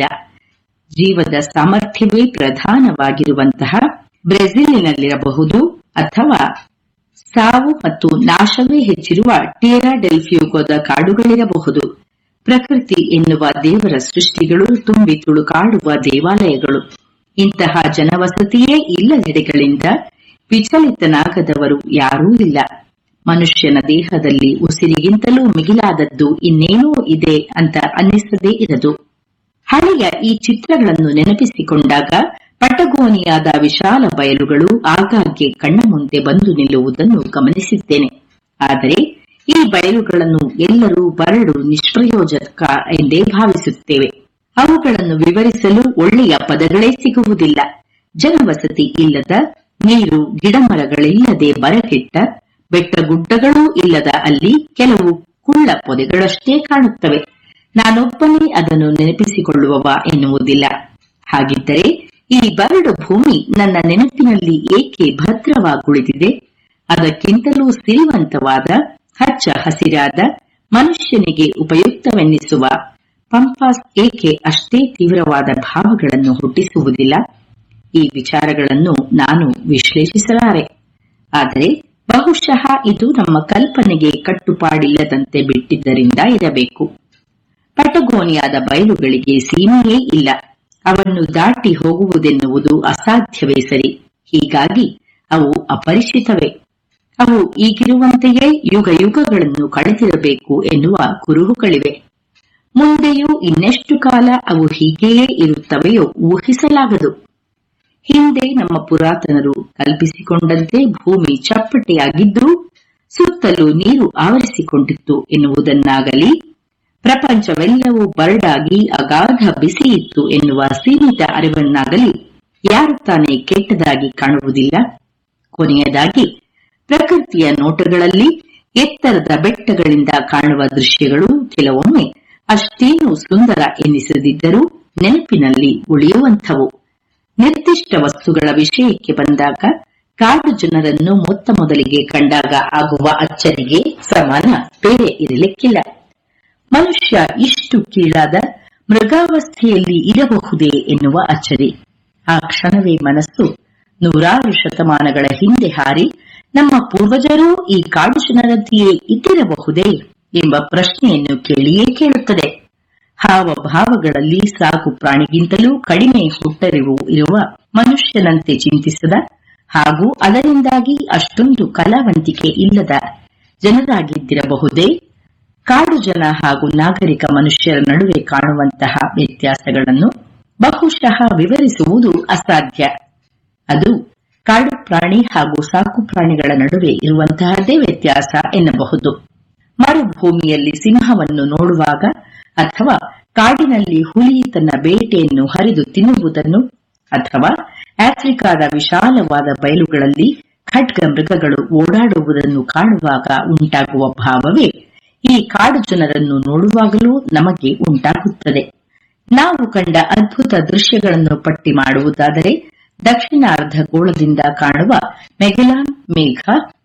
ಜೀವದ ಸಾಮರ್ಥ್ಯವೇ ಪ್ರಧಾನವಾಗಿರುವಂತಹ ಬ್ರೆಜಿಲಿನಲ್ಲಿರಬಹುದು, ಅಥವಾ ಸಾವು ಮತ್ತು ನಾಶವೇ ಹೆಚ್ಚಿರುವ ಟಿಯರಾ ಡೆಲ್ ಫ್ಯೂಗೋದ ಕಾಡುಗಳಿರಬಹುದು. ಪ್ರಕೃತಿ ಎನ್ನುವ ದೇವರ ಸೃಷ್ಟಿಗಳು ತುಂಬಿ ತುಳುಕಾಡುವ ದೇವಾಲಯಗಳು. ಇಂತಹ ಜನವಸತಿಯೇ ಇಲ್ಲದೆಡೆಗಳಿಂದ ವಿಚಲಿತನಾಗದವರು ಯಾರೂ ಇಲ್ಲ. ಮನುಷ್ಯನ ದೇಹದಲ್ಲಿ ಉಸಿರಿಗಿಂತಲೂ ಮಿಗಿಲಾದದ್ದು ಇನ್ನೇನೋ ಇದೆ ಅಂತ ಅನ್ನಿಸದೇ ಇರದು. ಹಳೆಯ ಈ ಚಿತ್ರಗಳನ್ನು ನೆನಪಿಸಿಕೊಂಡಾಗ ಪಟಗೋನಿಯಾದ ವಿಶಾಲ ಬಯಲುಗಳು ಆಗಾಗ್ಗೆ ಕಣ್ಣ ಮುಂದೆ ಬಂದು ನಿಲ್ಲುವುದನ್ನು ಗಮನಿಸಿದ್ದೇನೆ. ಆದರೆ ಈ ಬಯಲುಗಳನ್ನು ಎಲ್ಲರೂ ಬರಡು ನಿಷ್ಪ್ರಯೋಜಕ ಎಂದೇ ಭಾವಿಸುತ್ತೇವೆ. ಅವುಗಳನ್ನು ವಿವರಿಸಲು ಒಳ್ಳೆಯ ಪದಗಳೇ ಸಿಗುವುದಿಲ್ಲ. ಜನವಸತಿ ಇಲ್ಲದ, ನೀರು ಗಿಡಮರಗಳಿಲ್ಲದೆ ಬರಕೆಟ್ಟ, ಬೆಟ್ಟಗುಡ್ಡಗಳೂ ಇಲ್ಲದ ಅಲ್ಲಿ ಕೆಲವು ಕುಳ್ಳ ಪೊದೆಗಳಷ್ಟೇ ಕಾಣುತ್ತವೆ. ನಾನೊಬ್ಬನೇ ಅದನ್ನು ನೆನಪಿಸಿಕೊಳ್ಳುವವ ಎನ್ನುವುದಿಲ್ಲ. ಹಾಗಿದ್ದರೆ ಈ ಬರಡು ಭೂಮಿ ನನ್ನ ನೆನಪಿನಲ್ಲಿ ಏಕೆ ಭದ್ರವಾಗುಳಿದಿದೆ? ಅದಕ್ಕಿಂತಲೂ ಸಿರಿವಂತವಾದ, ಹಚ್ಚ ಹಸಿರಾದ, ಮನುಷ್ಯನಿಗೆ ಉಪಯುಕ್ತವೆನ್ನಿಸುವ ಪಂಪಾಸ್ ಏಕೆ ಅಷ್ಟೇ ತೀವ್ರವಾದ ಭಾವಗಳನ್ನು ಹುಟ್ಟಿಸುವುದಿಲ್ಲ? ಈ ವಿಚಾರಗಳನ್ನು ನಾನು ವಿಶ್ಲೇಷಿಸಲಾರೆ. ಆದರೆ ಬಹುಶಃ ಇದು ನಮ್ಮ ಕಲ್ಪನೆಗೆ ಕಟ್ಟುಪಾಡಿಲ್ಲದಂತೆ ಬಿಟ್ಟಿದ್ದರಿಂದ ಇರಬೇಕು. ಪಟಗೋನಿಯಾದ ಬಯಲುಗಳಿಗೆ ಸೀಮೆಯೇ ಇಲ್ಲ. ಅವನ್ನು ದಾಟಿ ಹೋಗುವುದೆನ್ನುವುದು ಅಸಾಧ್ಯವೇ ಸರಿ. ಹೀಗಾಗಿ ಅವು ಅಪರಿಚಿತವೇ. ಅವು ಈಗಿರುವಂತೆಯೇ ಯುಗ ಯುಗಗಳನ್ನು ಕಳೆದಿರಬೇಕು ಎನ್ನುವ ಕುರುಹುಗಳಿವೆ. ಮುಂದೆಯೂ ಇನ್ನೆಷ್ಟು ಕಾಲ ಅವು ಹೀಗೆಯೇ ಇರುತ್ತವೆಯೋ ಊಹಿಸಲಾಗದು. ಹಿಂದೆ ನಮ್ಮ ಪುರಾತನರು ಕಲ್ಪಿಸಿಕೊಂಡಂತೆ ಭೂಮಿ ಚಪ್ಪಟೆಯಾಗಿದ್ದು ಸುತ್ತಲೂ ನೀರು ಆವರಿಸಿಕೊಂಡಿತ್ತು ಎನ್ನುವುದನ್ನಾಗಲಿ, ಪ್ರಪಂಚವೆಲ್ಲವೂ ಬರಡಾಗಿ ಅಗಾಧ ಬಿಸಿಯಿತ್ತು ಎನ್ನುವ ಸೀಮಿತ ಅರಿವನ್ನಾಗಲಿ ಯಾರು ತಾನೇ ಕೆಟ್ಟದಾಗಿ ಕಾಣುವುದಿಲ್ಲ. ಕೊನೆಯದಾಗಿ ಪ್ರಕೃತಿಯ ನೋಟಗಳಲ್ಲಿ ಎತ್ತರದ ಬೆಟ್ಟಗಳಿಂದ ಕಾಣುವ ದೃಶ್ಯಗಳು ಕೆಲವೊಮ್ಮೆ ಅಷ್ಟೇನೂ ಸುಂದರ ಎನ್ನಿಸದಿದ್ದರೂ ನೆನಪಿನಲ್ಲಿ ಉಳಿಯುವಂಥವು. ನಿರ್ದಿಷ್ಟ ವಸ್ತುಗಳ ವಿಷಯಕ್ಕೆ ಬಂದಾಗ ಕಾಡು ಜನರನ್ನು ಮೊತ್ತ ಮೊದಲಿಗೆ ಕಂಡಾಗ ಆಗುವ ಅಚ್ಚರಿಗೆ ಸಮಾನ ಬೇರೆ ಇರಲಿಕ್ಕಿಲ್ಲ. ಮನುಷ್ಯ ಇಷ್ಟು ಕೀಳಾದ ಮೃಗಾವಸ್ಥೆಯಲ್ಲಿ ಇರಬಹುದೇ ಎನ್ನುವ ಅಚ್ಚರಿ. ಆ ಕ್ಷಣವೇ ಮನಸ್ಸು ನೂರಾರು ಶತಮಾನಗಳ ಹಿಂದೆ ಹಾರಿ ನಮ್ಮ ಪೂರ್ವಜರೂ ಈ ಕಾಡು ಜನರಂತೆಯೇ ಇದ್ದಿರಬಹುದೇ ಎಂಬ ಪ್ರಶ್ನೆಯನ್ನು ಕೇಳಿಯೇ ಕೇಳುತ್ತದೆ. ಹಾವಭಾವಗಳಲ್ಲಿ ಸಾಕು ಪ್ರಾಣಿಗಿಂತಲೂ ಕಡಿಮೆ ಹುಟ್ಟರಿವು ಇರುವ ಮನುಷ್ಯನಂತೆ ಚಿಂತಿಸದ ಹಾಗೂ ಅದರಿಂದಾಗಿ ಅಷ್ಟೊಂದು ಕಲಾವಂತಿಕೆ ಇಲ್ಲದ ಜನರಾಗಿದ್ದಿರಬಹುದೇ? ಕಾಡು ಜನ ಹಾಗೂ ನಾಗರಿಕ ಮನುಷ್ಯರ ನಡುವೆ ಕಾಣುವಂತಹ ವ್ಯತ್ಯಾಸಗಳನ್ನು ಬಹುಶಃ ವಿವರಿಸುವುದು ಅಸಾಧ್ಯ. ಅದು ಕಾಡು ಪ್ರಾಣಿ ಹಾಗೂ ಸಾಕು ಪ್ರಾಣಿಗಳ ನಡುವೆ ಇರುವಂತಹದ್ದೇ ವ್ಯತ್ಯಾಸ ಎನ್ನಬಹುದು. ಮರುಭೂಮಿಯಲ್ಲಿ ಸಿಂಹವನ್ನು ನೋಡುವಾಗ ಅಥವಾ ಕಾಡಿನಲ್ಲಿ ಹುಲಿ ತನ್ನ ಬೇಟೆಯನ್ನು ಹರಿದು ತಿನ್ನುವುದನ್ನು ಅಥವಾ ಆಫ್ರಿಕಾದ ವಿಶಾಲವಾದ ಬಯಲುಗಳಲ್ಲಿ ಖಡ್ಗ ಮೃಗಗಳು ಓಡಾಡುವುದನ್ನು ಕಾಣುವಾಗ ಉಂಟಾಗುವ ಭಾವವೇ ಈ ಕಾಡು ಜನರನ್ನು ನೋಡುವಾಗಲೂ ನಮಗೆ ಉಂಟಾಗುತ್ತದೆ. ನಾವು ಕಂಡ ಅದ್ಭುತ ದೃಶ್ಯಗಳನ್ನು ಪಟ್ಟಿ ಮಾಡುವುದಾದರೆ ದಕ್ಷಿಣಾರ್ಧಗೋಳದಿಂದ ಕಾಣುವ ಮೆಗೆಲಾನ್ ಮೇಘ,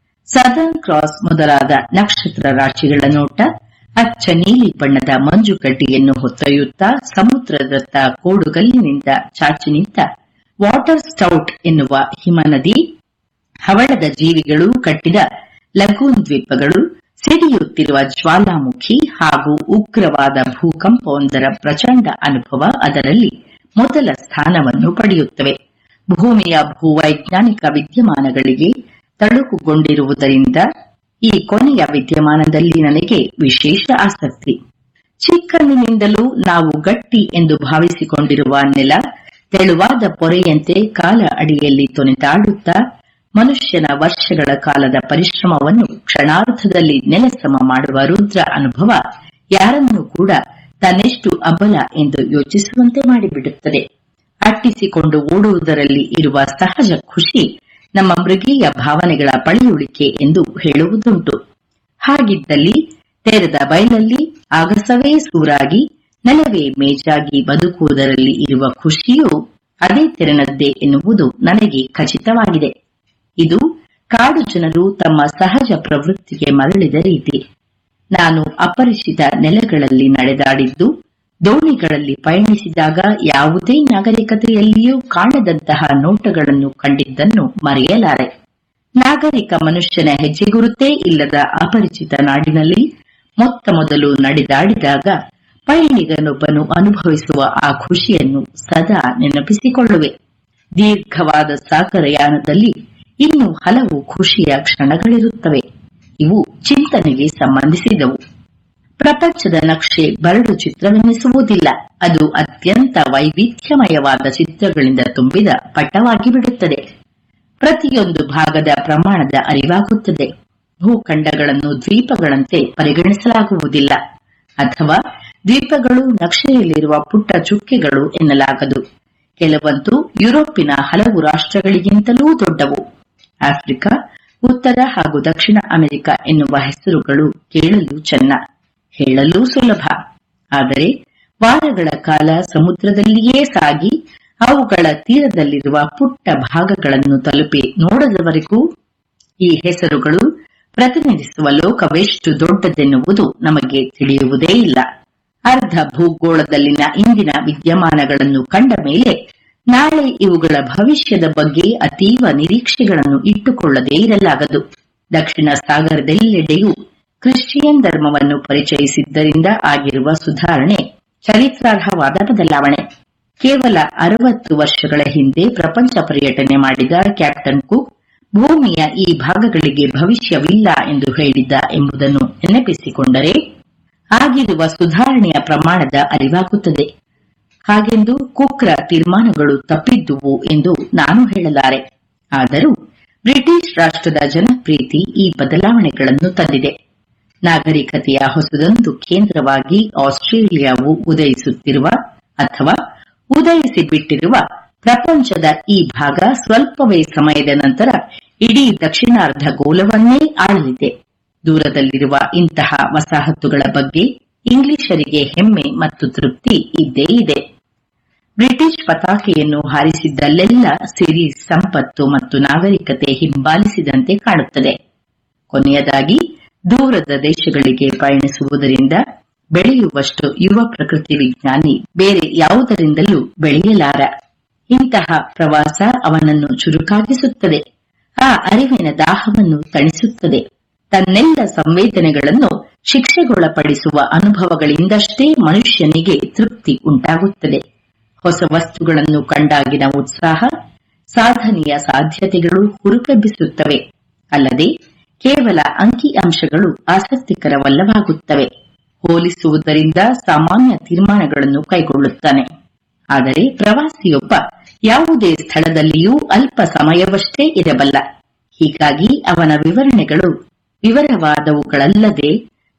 ಸದರ್ನ್ ಕ್ರಾಸ್ ಮೊದಲಾದ ನಕ್ಷತ್ರ ರಾಶಿಗಳ ನೋಟ, ಅಚ್ಚ ನೀಲಿ ಬಣ್ಣದ ಮಂಜುಗಡ್ಡೆಯನ್ನು ಹೊತ್ತೊಯ್ಯುತ್ತಾ ಸಮುದ್ರದತ್ತ ಕೋಡುಗಲ್ಲಿನಿಂದ ಚಾಚಿ ನಿಂತ ವಾಟರ್ ಸ್ಟೌಟ್ ಎನ್ನುವ ಹಿಮನದಿ, ಹವಳದ ಜೀವಿಗಳು ಕಟ್ಟಿದ ಲಗೂನ್ ದ್ವೀಪಗಳು, ಸಿಡಿಯುತ್ತಿರುವ ಜ್ವಾಲಾಮುಖಿ ಹಾಗೂ ಉಗ್ರವಾದ ಭೂಕಂಪವೊಂದರ ಪ್ರಚಂಡ ಅನುಭವ ಅದರಲ್ಲಿ ಮೊದಲ ಸ್ಥಾನವನ್ನು ಪಡೆಯುತ್ತವೆ. ಭೂಮಿಯ ಭೂವೈಜ್ಞಾನಿಕ ವಿದ್ಯಮಾನಗಳಿಗೆ ತಳುಕುಗೊಂಡಿರುವುದರಿಂದ ಈ ಕೊನೆಯ ವಿದ್ಯಮಾನದಲ್ಲಿ ನನಗೆ ವಿಶೇಷ ಆಸಕ್ತಿ. ಚಿಕ್ಕಂದಿನಿಂದಲೂ ನಾವು ಗಟ್ಟಿ ಎಂದು ಭಾವಿಸಿಕೊಂಡಿರುವ ನೆಲ ತೆಳುವಾದ ಪೊರೆಯಂತೆ ಕಾಲ ಅಡಿಯಲ್ಲಿ ತೊನೆದಾಡುತ್ತಾ ಮನುಷ್ಯನ ವರ್ಷಗಳ ಕಾಲದ ಪರಿಶ್ರಮವನ್ನು ಕ್ಷಣಾರ್ಧದಲ್ಲಿ ನೆಲಸಮ ಮಾಡುವ ರುದ್ರ ಅನುಭವ ಯಾರನ್ನೂ ಕೂಡ ತನ್ನೆಷ್ಟು ಅಬಲ ಎಂದು ಯೋಚಿಸುವಂತೆ ಮಾಡಿಬಿಡುತ್ತದೆ. ಅಟ್ಟಿಸಿಕೊಂಡು ಓಡುವುದರಲ್ಲಿ ಇರುವ ಸಹಜ ಖುಷಿ ನಮ್ಮ ಮೃಗೀಯ ಭಾವನೆಗಳ ಪಳೆಯುಳಿಕೆ ಎಂದು ಹೇಳುವುದುಂಟು. ಹಾಗಿದ್ದಲ್ಲಿ ತೆರೆದ ಬಯಲಲ್ಲಿ ಆಗಸವೇ ಸೂರಾಗಿ ನೆಲವೇ ಮೇಜಾಗಿ ಬದುಕುವುದರಲ್ಲಿ ಇರುವ ಖುಷಿಯೂ ಅದೇ ತೆರನದ್ದೇ ಎನ್ನುವುದು ನನಗೆ ಖಚಿತವಾಗಿದೆ. ಇದು ಕಾಡು ಜನರು ತಮ್ಮ ಸಹಜ ಪ್ರವೃತ್ತಿಗೆ ಮರಳಿದ ರೀತಿ. ನಾನು ಅಪರಿಚಿತ ನೆಲೆಗಳಲ್ಲಿ ನಡೆದಾಡಿದ್ದು, ದೋಣಿಗಳಲ್ಲಿ ಪಯಣಿಸಿದಾಗ ಯಾವುದೇ ನಾಗರಿಕತೆಯಲ್ಲಿಯೂ ಕಾಣದಂತಹ ನೋಟಗಳನ್ನು ಕಂಡಿದ್ದನ್ನು ಮರೆಯಲಾರೆ. ನಾಗರಿಕ ಮನುಷ್ಯನ ಹೆಜ್ಜೆಗುರುತೇ ಇಲ್ಲದ ಅಪರಿಚಿತ ನಾಡಿನಲ್ಲಿ ಮೊತ್ತ ಮೊದಲು ನಡೆದಾಡಿದಾಗ ಪಯಣಿಗನೊಬ್ಬನು ಅನುಭವಿಸುವ ಆ ಖುಷಿಯನ್ನು ಸದಾ ನೆನಪಿಸಿಕೊಳ್ಳುವೆ. ದೀರ್ಘವಾದ ಸಾಗರಯಾನದಲ್ಲಿ ಇನ್ನೂ ಹಲವು ಖುಷಿಯ ಕ್ಷಣಗಳಿರುತ್ತವೆ. ಇವು ಚಿಂತನೆಗೆ ಸಂಬಂಧಿಸಿದವು. ಪ್ರಪಂಚದ ನಕ್ಷೆ ಬರಡು ಚಿತ್ರವೆನ್ನಿಸುವುದಿಲ್ಲ. ಅದು ಅತ್ಯಂತ ವೈವಿಧ್ಯಮಯವಾದ ಚಿತ್ರಗಳಿಂದ ತುಂಬಿದ ಪಟವಾಗಿ ಬಿಡುತ್ತದೆ. ಪ್ರತಿಯೊಂದು ಭಾಗದ ಪ್ರಮಾಣದ ಅರಿವಾಗುತ್ತದೆ. ಭೂಖಂಡಗಳನ್ನು ದ್ವೀಪಗಳಂತೆ ಪರಿಗಣಿಸಲಾಗುವುದಿಲ್ಲ, ಅಥವಾ ದ್ವೀಪಗಳು ನಕ್ಷೆಯಲ್ಲಿರುವ ಪುಟ್ಟ ಚುಕ್ಕೆಗಳು ಎನ್ನಲಾಗದು. ಕೆಲವಂತೂ ಯುರೋಪಿನ ಹಲವು ರಾಷ್ಟ್ರಗಳಿಗಿಂತಲೂ ದೊಡ್ಡವು. ಆಫ್ರಿಕಾ, ಉತ್ತರ ಹಾಗೂ ದಕ್ಷಿಣ ಅಮೆರಿಕ ಎನ್ನುವ ಹೆಸರುಗಳು ಕೇಳಲು ಚೆನ್ನ, ಹೇಳಲೂ ಸುಲಭ. ಆದರೆ ವಾರಗಳ ಕಾಲ ಸಮುದ್ರದಲ್ಲಿಯೇ ಸಾಗಿ ಅವುಗಳ ತೀರದಲ್ಲಿರುವ ಪುಟ್ಟ ಭಾಗಗಳನ್ನು ತಲುಪಿ ನೋಡದವರೆಗೂ ಈ ಹೆಸರುಗಳು ಪ್ರತಿನಿಧಿಸುವ ಲೋಕವೆಷ್ಟು ದೊಡ್ಡದೆನ್ನುವುದು ನಮಗೆ ತಿಳಿಯುವುದೇ ಇಲ್ಲ. ಅರ್ಧ ಭೂಗೋಳದಲ್ಲಿನ ಇಂದಿನ ವಿದ್ಯಮಾನಗಳನ್ನು ಕಂಡ ಮೇಲೆ ನಾಳೆ ಇವುಗಳ ಭವಿಷ್ಯದ ಬಗ್ಗೆ ಅತೀವ ನಿರೀಕ್ಷೆಗಳನ್ನು ಇಟ್ಟುಕೊಳ್ಳದೇ ಇರಲಾಗದು. ದಕ್ಷಿಣ ಸಾಗರದೆಲ್ಲೆಡೆಯೂ ಕ್ರಿಶ್ಚಿಯನ್ ಧರ್ಮವನ್ನು ಪರಿಚಯಿಸಿದ್ದರಿಂದ ಆಗಿರುವ ಸುಧಾರಣೆ ಚರಿತ್ರಾರ್ಹವಾದ ಬದಲಾವಣೆ. ಕೇವಲ ಅರವತ್ತು ವರ್ಷಗಳ ಹಿಂದೆ ಪ್ರಪಂಚ ಪರ್ಯಟನೆ ಮಾಡಿದ ಕ್ಯಾಪ್ಟನ್ ಕುಕ್ ಭೂಮಿಯ ಈ ಭಾಗಗಳಿಗೆ ಭವಿಷ್ಯವಿಲ್ಲ ಎಂದು ಹೇಳಿದ್ದ ಎಂಬುದನ್ನು ನೆನಪಿಸಿಕೊಂಡರೆ ಆಗಿರುವ ಸುಧಾರಣೆಯ ಪ್ರಮಾಣದ ಅರಿವಾಗುತ್ತದೆ. ಹಾಗೆಂದು ಕುಕ್ರ ತೀರ್ಮಾನಗಳು ತಪ್ಪಿದ್ದುವು ಎಂದು ನಾನು ಹೇಳಲಾರೆ. ಆದರೂ ಬ್ರಿಟಿಷ್ ರಾಷ್ಟ್ರದ ಜನಪ್ರೀತಿ ಈ ಬದಲಾವಣೆಗಳನ್ನು ತಂದಿದೆ. ನಾಗರಿಕತೆಯ ಹೊಸದೊಂದು ಕೇಂದ್ರವಾಗಿ ಆಸ್ಟ್ರೇಲಿಯಾವು ಉದಯಿಸುತ್ತಿರುವ ಅಥವಾ ಉದಯಿಸಿ ಬಿಟ್ಟಿರುವ ಪ್ರಪಂಚದ ಈ ಭಾಗ ಸ್ವಲ್ಪವೇ ಸಮಯದ ನಂತರ ಇಡೀ ದಕ್ಷಿಣಾರ್ಧ ಗೋಳವನ್ನೇ ಆಳಲಿದೆ. ದೂರದಲ್ಲಿರುವ ಇಂತಹ ವಸಾಹತುಗಳ ಬಗ್ಗೆ ಇಂಗ್ಲಿಷರಿಗೆ ಹೆಮ್ಮೆ ಮತ್ತು ತೃಪ್ತಿ ಇದ್ದೇ ಇದೆ. ಬ್ರಿಟಿಷ್ ಪತಾಕೆಯನ್ನು ಹಾರಿಸಿದ್ದಲ್ಲೆಲ್ಲ ಸಿರಿ, ಸಂಪತ್ತು ಮತ್ತು ನಾಗರಿಕತೆ ಹಿಂಬಾಲಿಸಿದಂತೆ ಕಾಣುತ್ತದೆ. ಕೊನೆಯದಾಗಿ ದೂರದ ದೇಶಗಳಿಗೆ ಪಯಣಿಸುವುದರಿಂದ ಬೆಳೆಯುವಷ್ಟು ಯುವ ಪ್ರಕೃತಿ ವಿಜ್ಞಾನಿ ಬೇರೆ ಯಾವುದರಿಂದಲೂ ಬೆಳೆಯಲಾರ. ಇಂತಹ ಪ್ರವಾಸ ಅವನನ್ನು ಚುರುಕಾಗಿಸುತ್ತದೆ, ಆ ಅರಿವಿನ ದಾಹವನ್ನು ತಣಿಸುತ್ತದೆ. ತನ್ನೆಲ್ಲ ಸಂವೇದನೆಗಳನ್ನು ಶಿಕ್ಷೆಗೊಳಪಡಿಸುವ ಅನುಭವಗಳಿಂದಷ್ಟೇ ಮನುಷ್ಯನಿಗೆ ತೃಪ್ತಿ ಉಂಟಾಗುತ್ತದೆ. ಹೊಸ ವಸ್ತುಗಳನ್ನು ಕಂಡಾಗಿನ ಉತ್ಸಾಹ, ಸಾಧನೆಯ ಸಾಧ್ಯತೆಗಳು ಹುರುಪೆಬ್ಬಿಸುತ್ತವೆ. ಅಲ್ಲದೆ ಕೇವಲ ಅಂಕಿ ಅಂಶಗಳು ಆಸಕ್ತಿಕರವಲ್ಲವಾಗುತ್ತವೆ. ಹೋಲಿಸುವುದರಿಂದ ಸಾಮಾನ್ಯ ತೀರ್ಮಾನಗಳನ್ನು ಕೈಗೊಳ್ಳುತ್ತಾನೆ. ಆದರೆ ಪ್ರವಾಸಿಯೊಬ್ಬ ಯಾವುದೇ ಸ್ಥಳದಲ್ಲಿಯೂ ಅಲ್ಪ ಸಮಯವಷ್ಟೇ ಇರಬಲ್ಲ. ಹೀಗಾಗಿ ಅವನ ವಿವರಣೆಗಳು ವಿವರವಾದವುಗಳಲ್ಲದೆ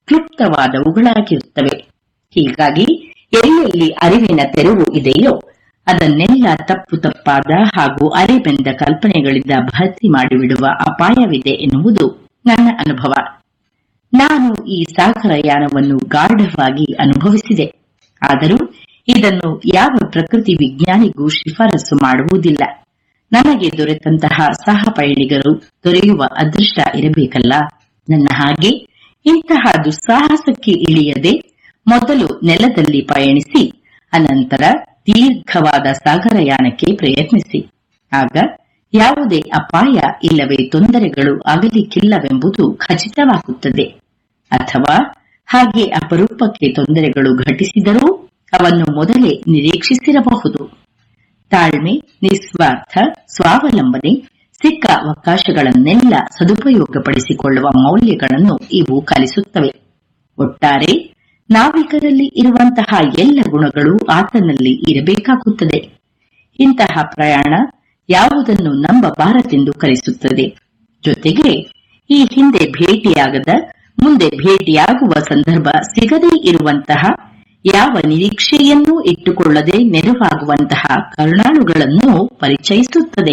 ಕ್ಲುಪ್ತವಾದವುಗಳಾಗಿರುತ್ತವೆ. ಹೀಗಾಗಿ ಎಲ್ಲೆಲ್ಲಿ ಅರಿವಿನ ತೆರವು ಇದೆಯೋ ಅದನ್ನೆಲ್ಲ ತಪ್ಪು ತಪ್ಪಾದ ಹಾಗೂ ಅರೆಬೆಂದ ಕಲ್ಪನೆಗಳಿಂದ ಭರ್ತಿ ಮಾಡಿಬಿಡುವ ಅಪಾಯವಿದೆ ಎನ್ನುವುದು ನನ್ನ ಅನುಭವ. ನಾನು ಈ ಸಾಗರಯಾನವನ್ನು ಗಾಢವಾಗಿ ಅನುಭವಿಸಿದೆ. ಆದರೂ ಇದನ್ನು ಯಾವ ಪ್ರಕೃತಿ ವಿಜ್ಞಾನಿಗೂ ಶಿಫಾರಸು ಮಾಡುವುದಿಲ್ಲ. ನನಗೆ ದೊರೆತಂತಹ ಸಹ ಪಯಣಿಗರು ದೊರೆಯುವ ಅದೃಷ್ಟ ಇರಬೇಕಲ್ಲ. ನನ್ನ ಹಾಗೆ ಇಂತಹ ದುಸ್ಸಾಹಸಕ್ಕೆ ಇಳಿಯದೆ ಮೊದಲು ನೆಲದಲ್ಲಿ ಪಯಣಿಸಿ ಅನಂತರ ದೀರ್ಘವಾದ ಸಾಗರಯಾನಕ್ಕೆ ಪ್ರಯತ್ನಿಸಿ. ಆಗ ಯಾವುದೇ ಅಪಾಯ ಇಲ್ಲವೇ ತೊಂದರೆಗಳು ಆಗಲಿಕ್ಕಿಲ್ಲವೆಂಬುದು ಖಚಿತವಾಗುತ್ತದೆ. ಅಥವಾ ಹಾಗೆ ಅಪರೂಪಕ್ಕೆ ತೊಂದರೆಗಳು ಘಟಿಸಿದರೂ ಅವನ್ನು ಮೊದಲೇ ನಿರೀಕ್ಷಿಸಿರಬಹುದು. ತಾಳ್ಮೆ, ನಿಸ್ವಾರ್ಥ, ಸ್ವಾವಲಂಬನೆ, ಸಿಕ್ಕ ಅವಕಾಶಗಳನ್ನೆಲ್ಲ ಸದುಪಯೋಗಪಡಿಸಿಕೊಳ್ಳುವ ಮೌಲ್ಯಗಳನ್ನು ಇವು ಕಲಿಸುತ್ತವೆ. ಒಟ್ಟಾರೆ ನಾವಿಕರಲ್ಲಿ ಇರುವಂತಹ ಎಲ್ಲ ಗುಣಗಳು ಆತನಲ್ಲಿ ಇರಬೇಕಾಗುತ್ತದೆ. ಇಂತಹ ಪ್ರಯಾಣ ಯಾವುದನ್ನು ನಂಬಬಾರದೆಂದು ಕಲಿಸುತ್ತದೆ. ಜೊತೆಗೆ ಈ ಹಿಂದೆ ಭೇಟಿಯಾಗದ, ಮುಂದೆ ಭೇಟಿಯಾಗುವ ಸಂದರ್ಭ ಸಿಗದೇ ಇರುವಂತಹ, ಯಾವ ನಿರೀಕ್ಷೆಯನ್ನೂ ಇಟ್ಟುಕೊಳ್ಳದೆ ನೆರವಾಗುವಂತಹ ಕರುಣಾಳುಗಳನ್ನು ಪರಿಚಯಿಸುತ್ತದೆ.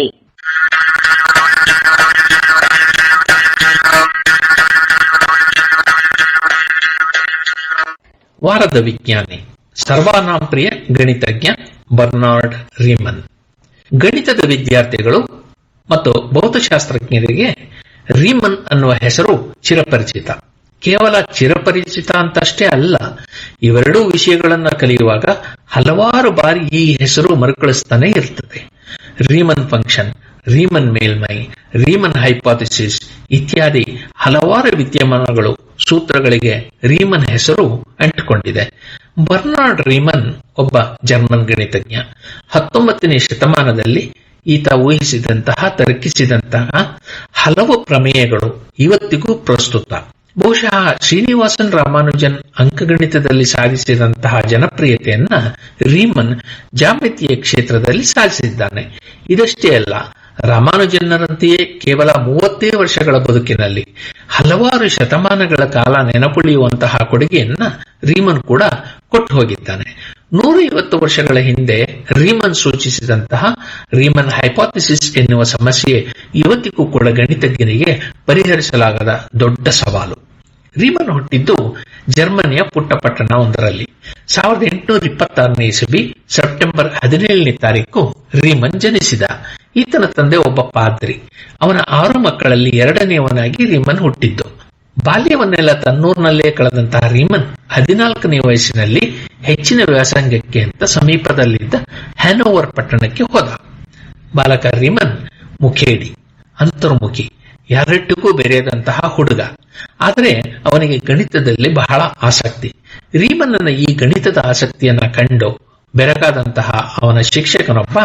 ವಾರದ ವಿಜ್ಞಾನಿ ಸರ್ವಾನಾಂ ಪ್ರಿಯ ಗಣಿತಜ್ಞ ಬರ್ನಾರ್ಡ್ ರೀಮನ್. ಗಣಿತದ ವಿದ್ಯಾರ್ಥಿಗಳು ಮತ್ತು ಭೌತಶಾಸ್ತ್ರಜ್ಞರಿಗೆ ರೀಮನ್ ಅನ್ನುವ ಹೆಸರು ಚಿರಪರಿಚಿತ. ಕೇವಲ ಚಿರಪರಿಚಿತ ಅಂತಷ್ಟೇ ಅಲ್ಲ, ಇವೆರಡೂ ವಿಷಯಗಳನ್ನು ಕಲಿಯುವಾಗ ಹಲವಾರು ಬಾರಿ ಈ ಹೆಸರು ಮರುಕಳಿಸ್ತಾನೆ ಇರ್ತದೆ. ರೀಮನ್ ಫಂಕ್ಷನ್, ರೀಮನ್ ಮೇಲ್ಮೈ, ರೀಮನ್ ಹೈಪಾಥಿಸಿಸ್ ಇತ್ಯಾದಿ ಹಲವಾರು ವಿದ್ಯಮಾನಗಳು, ಸೂತ್ರಗಳಿಗೆ ರೀಮನ್ ಹೆಸರು ಅಂಟಿಕೊಂಡಿದೆ. ಬರ್ನಾರ್ಡ್ ರೀಮನ್ ಒಬ್ಬ ಜರ್ಮನ್ ಗಣಿತಜ್ಞ. ಹತ್ತೊಂಬತ್ತನೇ ಶತಮಾನದಲ್ಲಿ ಈತ ಊಹಿಸಿದಂತಹ, ತರ್ಕಿಸಿದಂತಹ ಹಲವು ಪ್ರಮೇಯಗಳು ಇವತ್ತಿಗೂ ಪ್ರಸ್ತುತ. ಬಹುಶಃ ಶ್ರೀನಿವಾಸನ್ ರಾಮಾನುಜನ್ ಅಂಕಗಣಿತದಲ್ಲಿ ಸಾಧಿಸಿದಂತಹ ಜನಪ್ರಿಯತೆಯನ್ನ ರೀಮನ್ ಜಾಮಿತಿಯ ಕ್ಷೇತ್ರದಲ್ಲಿ ಸಾಧಿಸಿದ್ದಾನೆ. ಇದಷ್ಟೇ ಅಲ್ಲ, ರಾಮಾನುಜನ್ನರಂತೆಯೇ ಕೇವಲ ಮೂವತ್ತೇ ವರ್ಷಗಳ ಬದುಕಿನಲ್ಲಿ ಹಲವಾರು ಶತಮಾನಗಳ ಕಾಲ ನೆನಪುಳಿಯುವಂತಹ ಕೊಡುಗೆಯನ್ನ ರೀಮನ್ ಕೂಡ ಕೊಟ್ಟು ಹೋಗಿದ್ದಾನೆ. ನೂರ ಐವತ್ತು ವರ್ಷಗಳ ಹಿಂದೆ ರೀಮನ್ ಸೂಚಿಸಿದಂತಹ ರೀಮನ್ ಹೈಪಾಥಿಸಿಸ್ ಎನ್ನುವ ಸಮಸ್ಯೆ ಇವತ್ತಿಗೂ ಕೂಡ ಗಣಿತಜ್ಞನಿಗೆ ಪರಿಹರಿಸಲಾಗದ ದೊಡ್ಡ ಸವಾಲು. ರೀಮನ್ ಹುಟ್ಟಿದ್ದು ಜರ್ಮನಿಯ ಪುಟ್ಟ ಪಟ್ಟಣ ಒಂದರಲ್ಲಿ. ಸಾವಿರದ ಎಂಟುನೂರ ಇಪ್ಪತ್ತಾರನೇ ಇಸವಿ ಸೆಪ್ಟೆಂಬರ್ ಹದಿನೇಳನೇ ತಾರೀಕು ರೀಮನ್ ಜನಿಸಿದ. ಈತನ ತಂದೆ ಒಬ್ಬ ಪಾದ್ರಿ. ಅವನ ಆರು ಮಕ್ಕಳಲ್ಲಿ ಎರಡನೆಯವನಾಗಿ ರೀಮನ್ ಹುಟ್ಟಿದ್ದು. ಬಾಲ್ಯವನ್ನೆಲ್ಲ ತನ್ನೂರಿನಲ್ಲೇ ಕಳೆದಂತಹ ರೀಮನ್ ಹದಿನಾಲ್ಕನೇ ವಯಸ್ಸಿನಲ್ಲಿ ಹೆಚ್ಚಿನ ವ್ಯಾಸಂಗಕ್ಕೆ ಅಂತ ಸಮೀಪದಲ್ಲಿದ್ದ ಹ್ಯಾನೋವರ್ ಪಟ್ಟಣಕ್ಕೆ ಹೋದ. ಬಾಲಕ ರೀಮನ್ ಮುಖೇಡಿ, ಅಂತರ್ಮುಖಿ, ಯಾರಟ್ಟಿಗೂ ಬೆರೆಯದಂತಹ ಹುಡುಗ. ಆದರೆ ಅವನಿಗೆ ಗಣಿತದಲ್ಲಿ ಬಹಳ ಆಸಕ್ತಿ. ರೀಮನ್ನನ ಈ ಗಣಿತದ ಆಸಕ್ತಿಯನ್ನ ಕಂಡು ಬೆರಗಾದಂತಹ ಅವನ ಶಿಕ್ಷಕನೊಬ್ಬ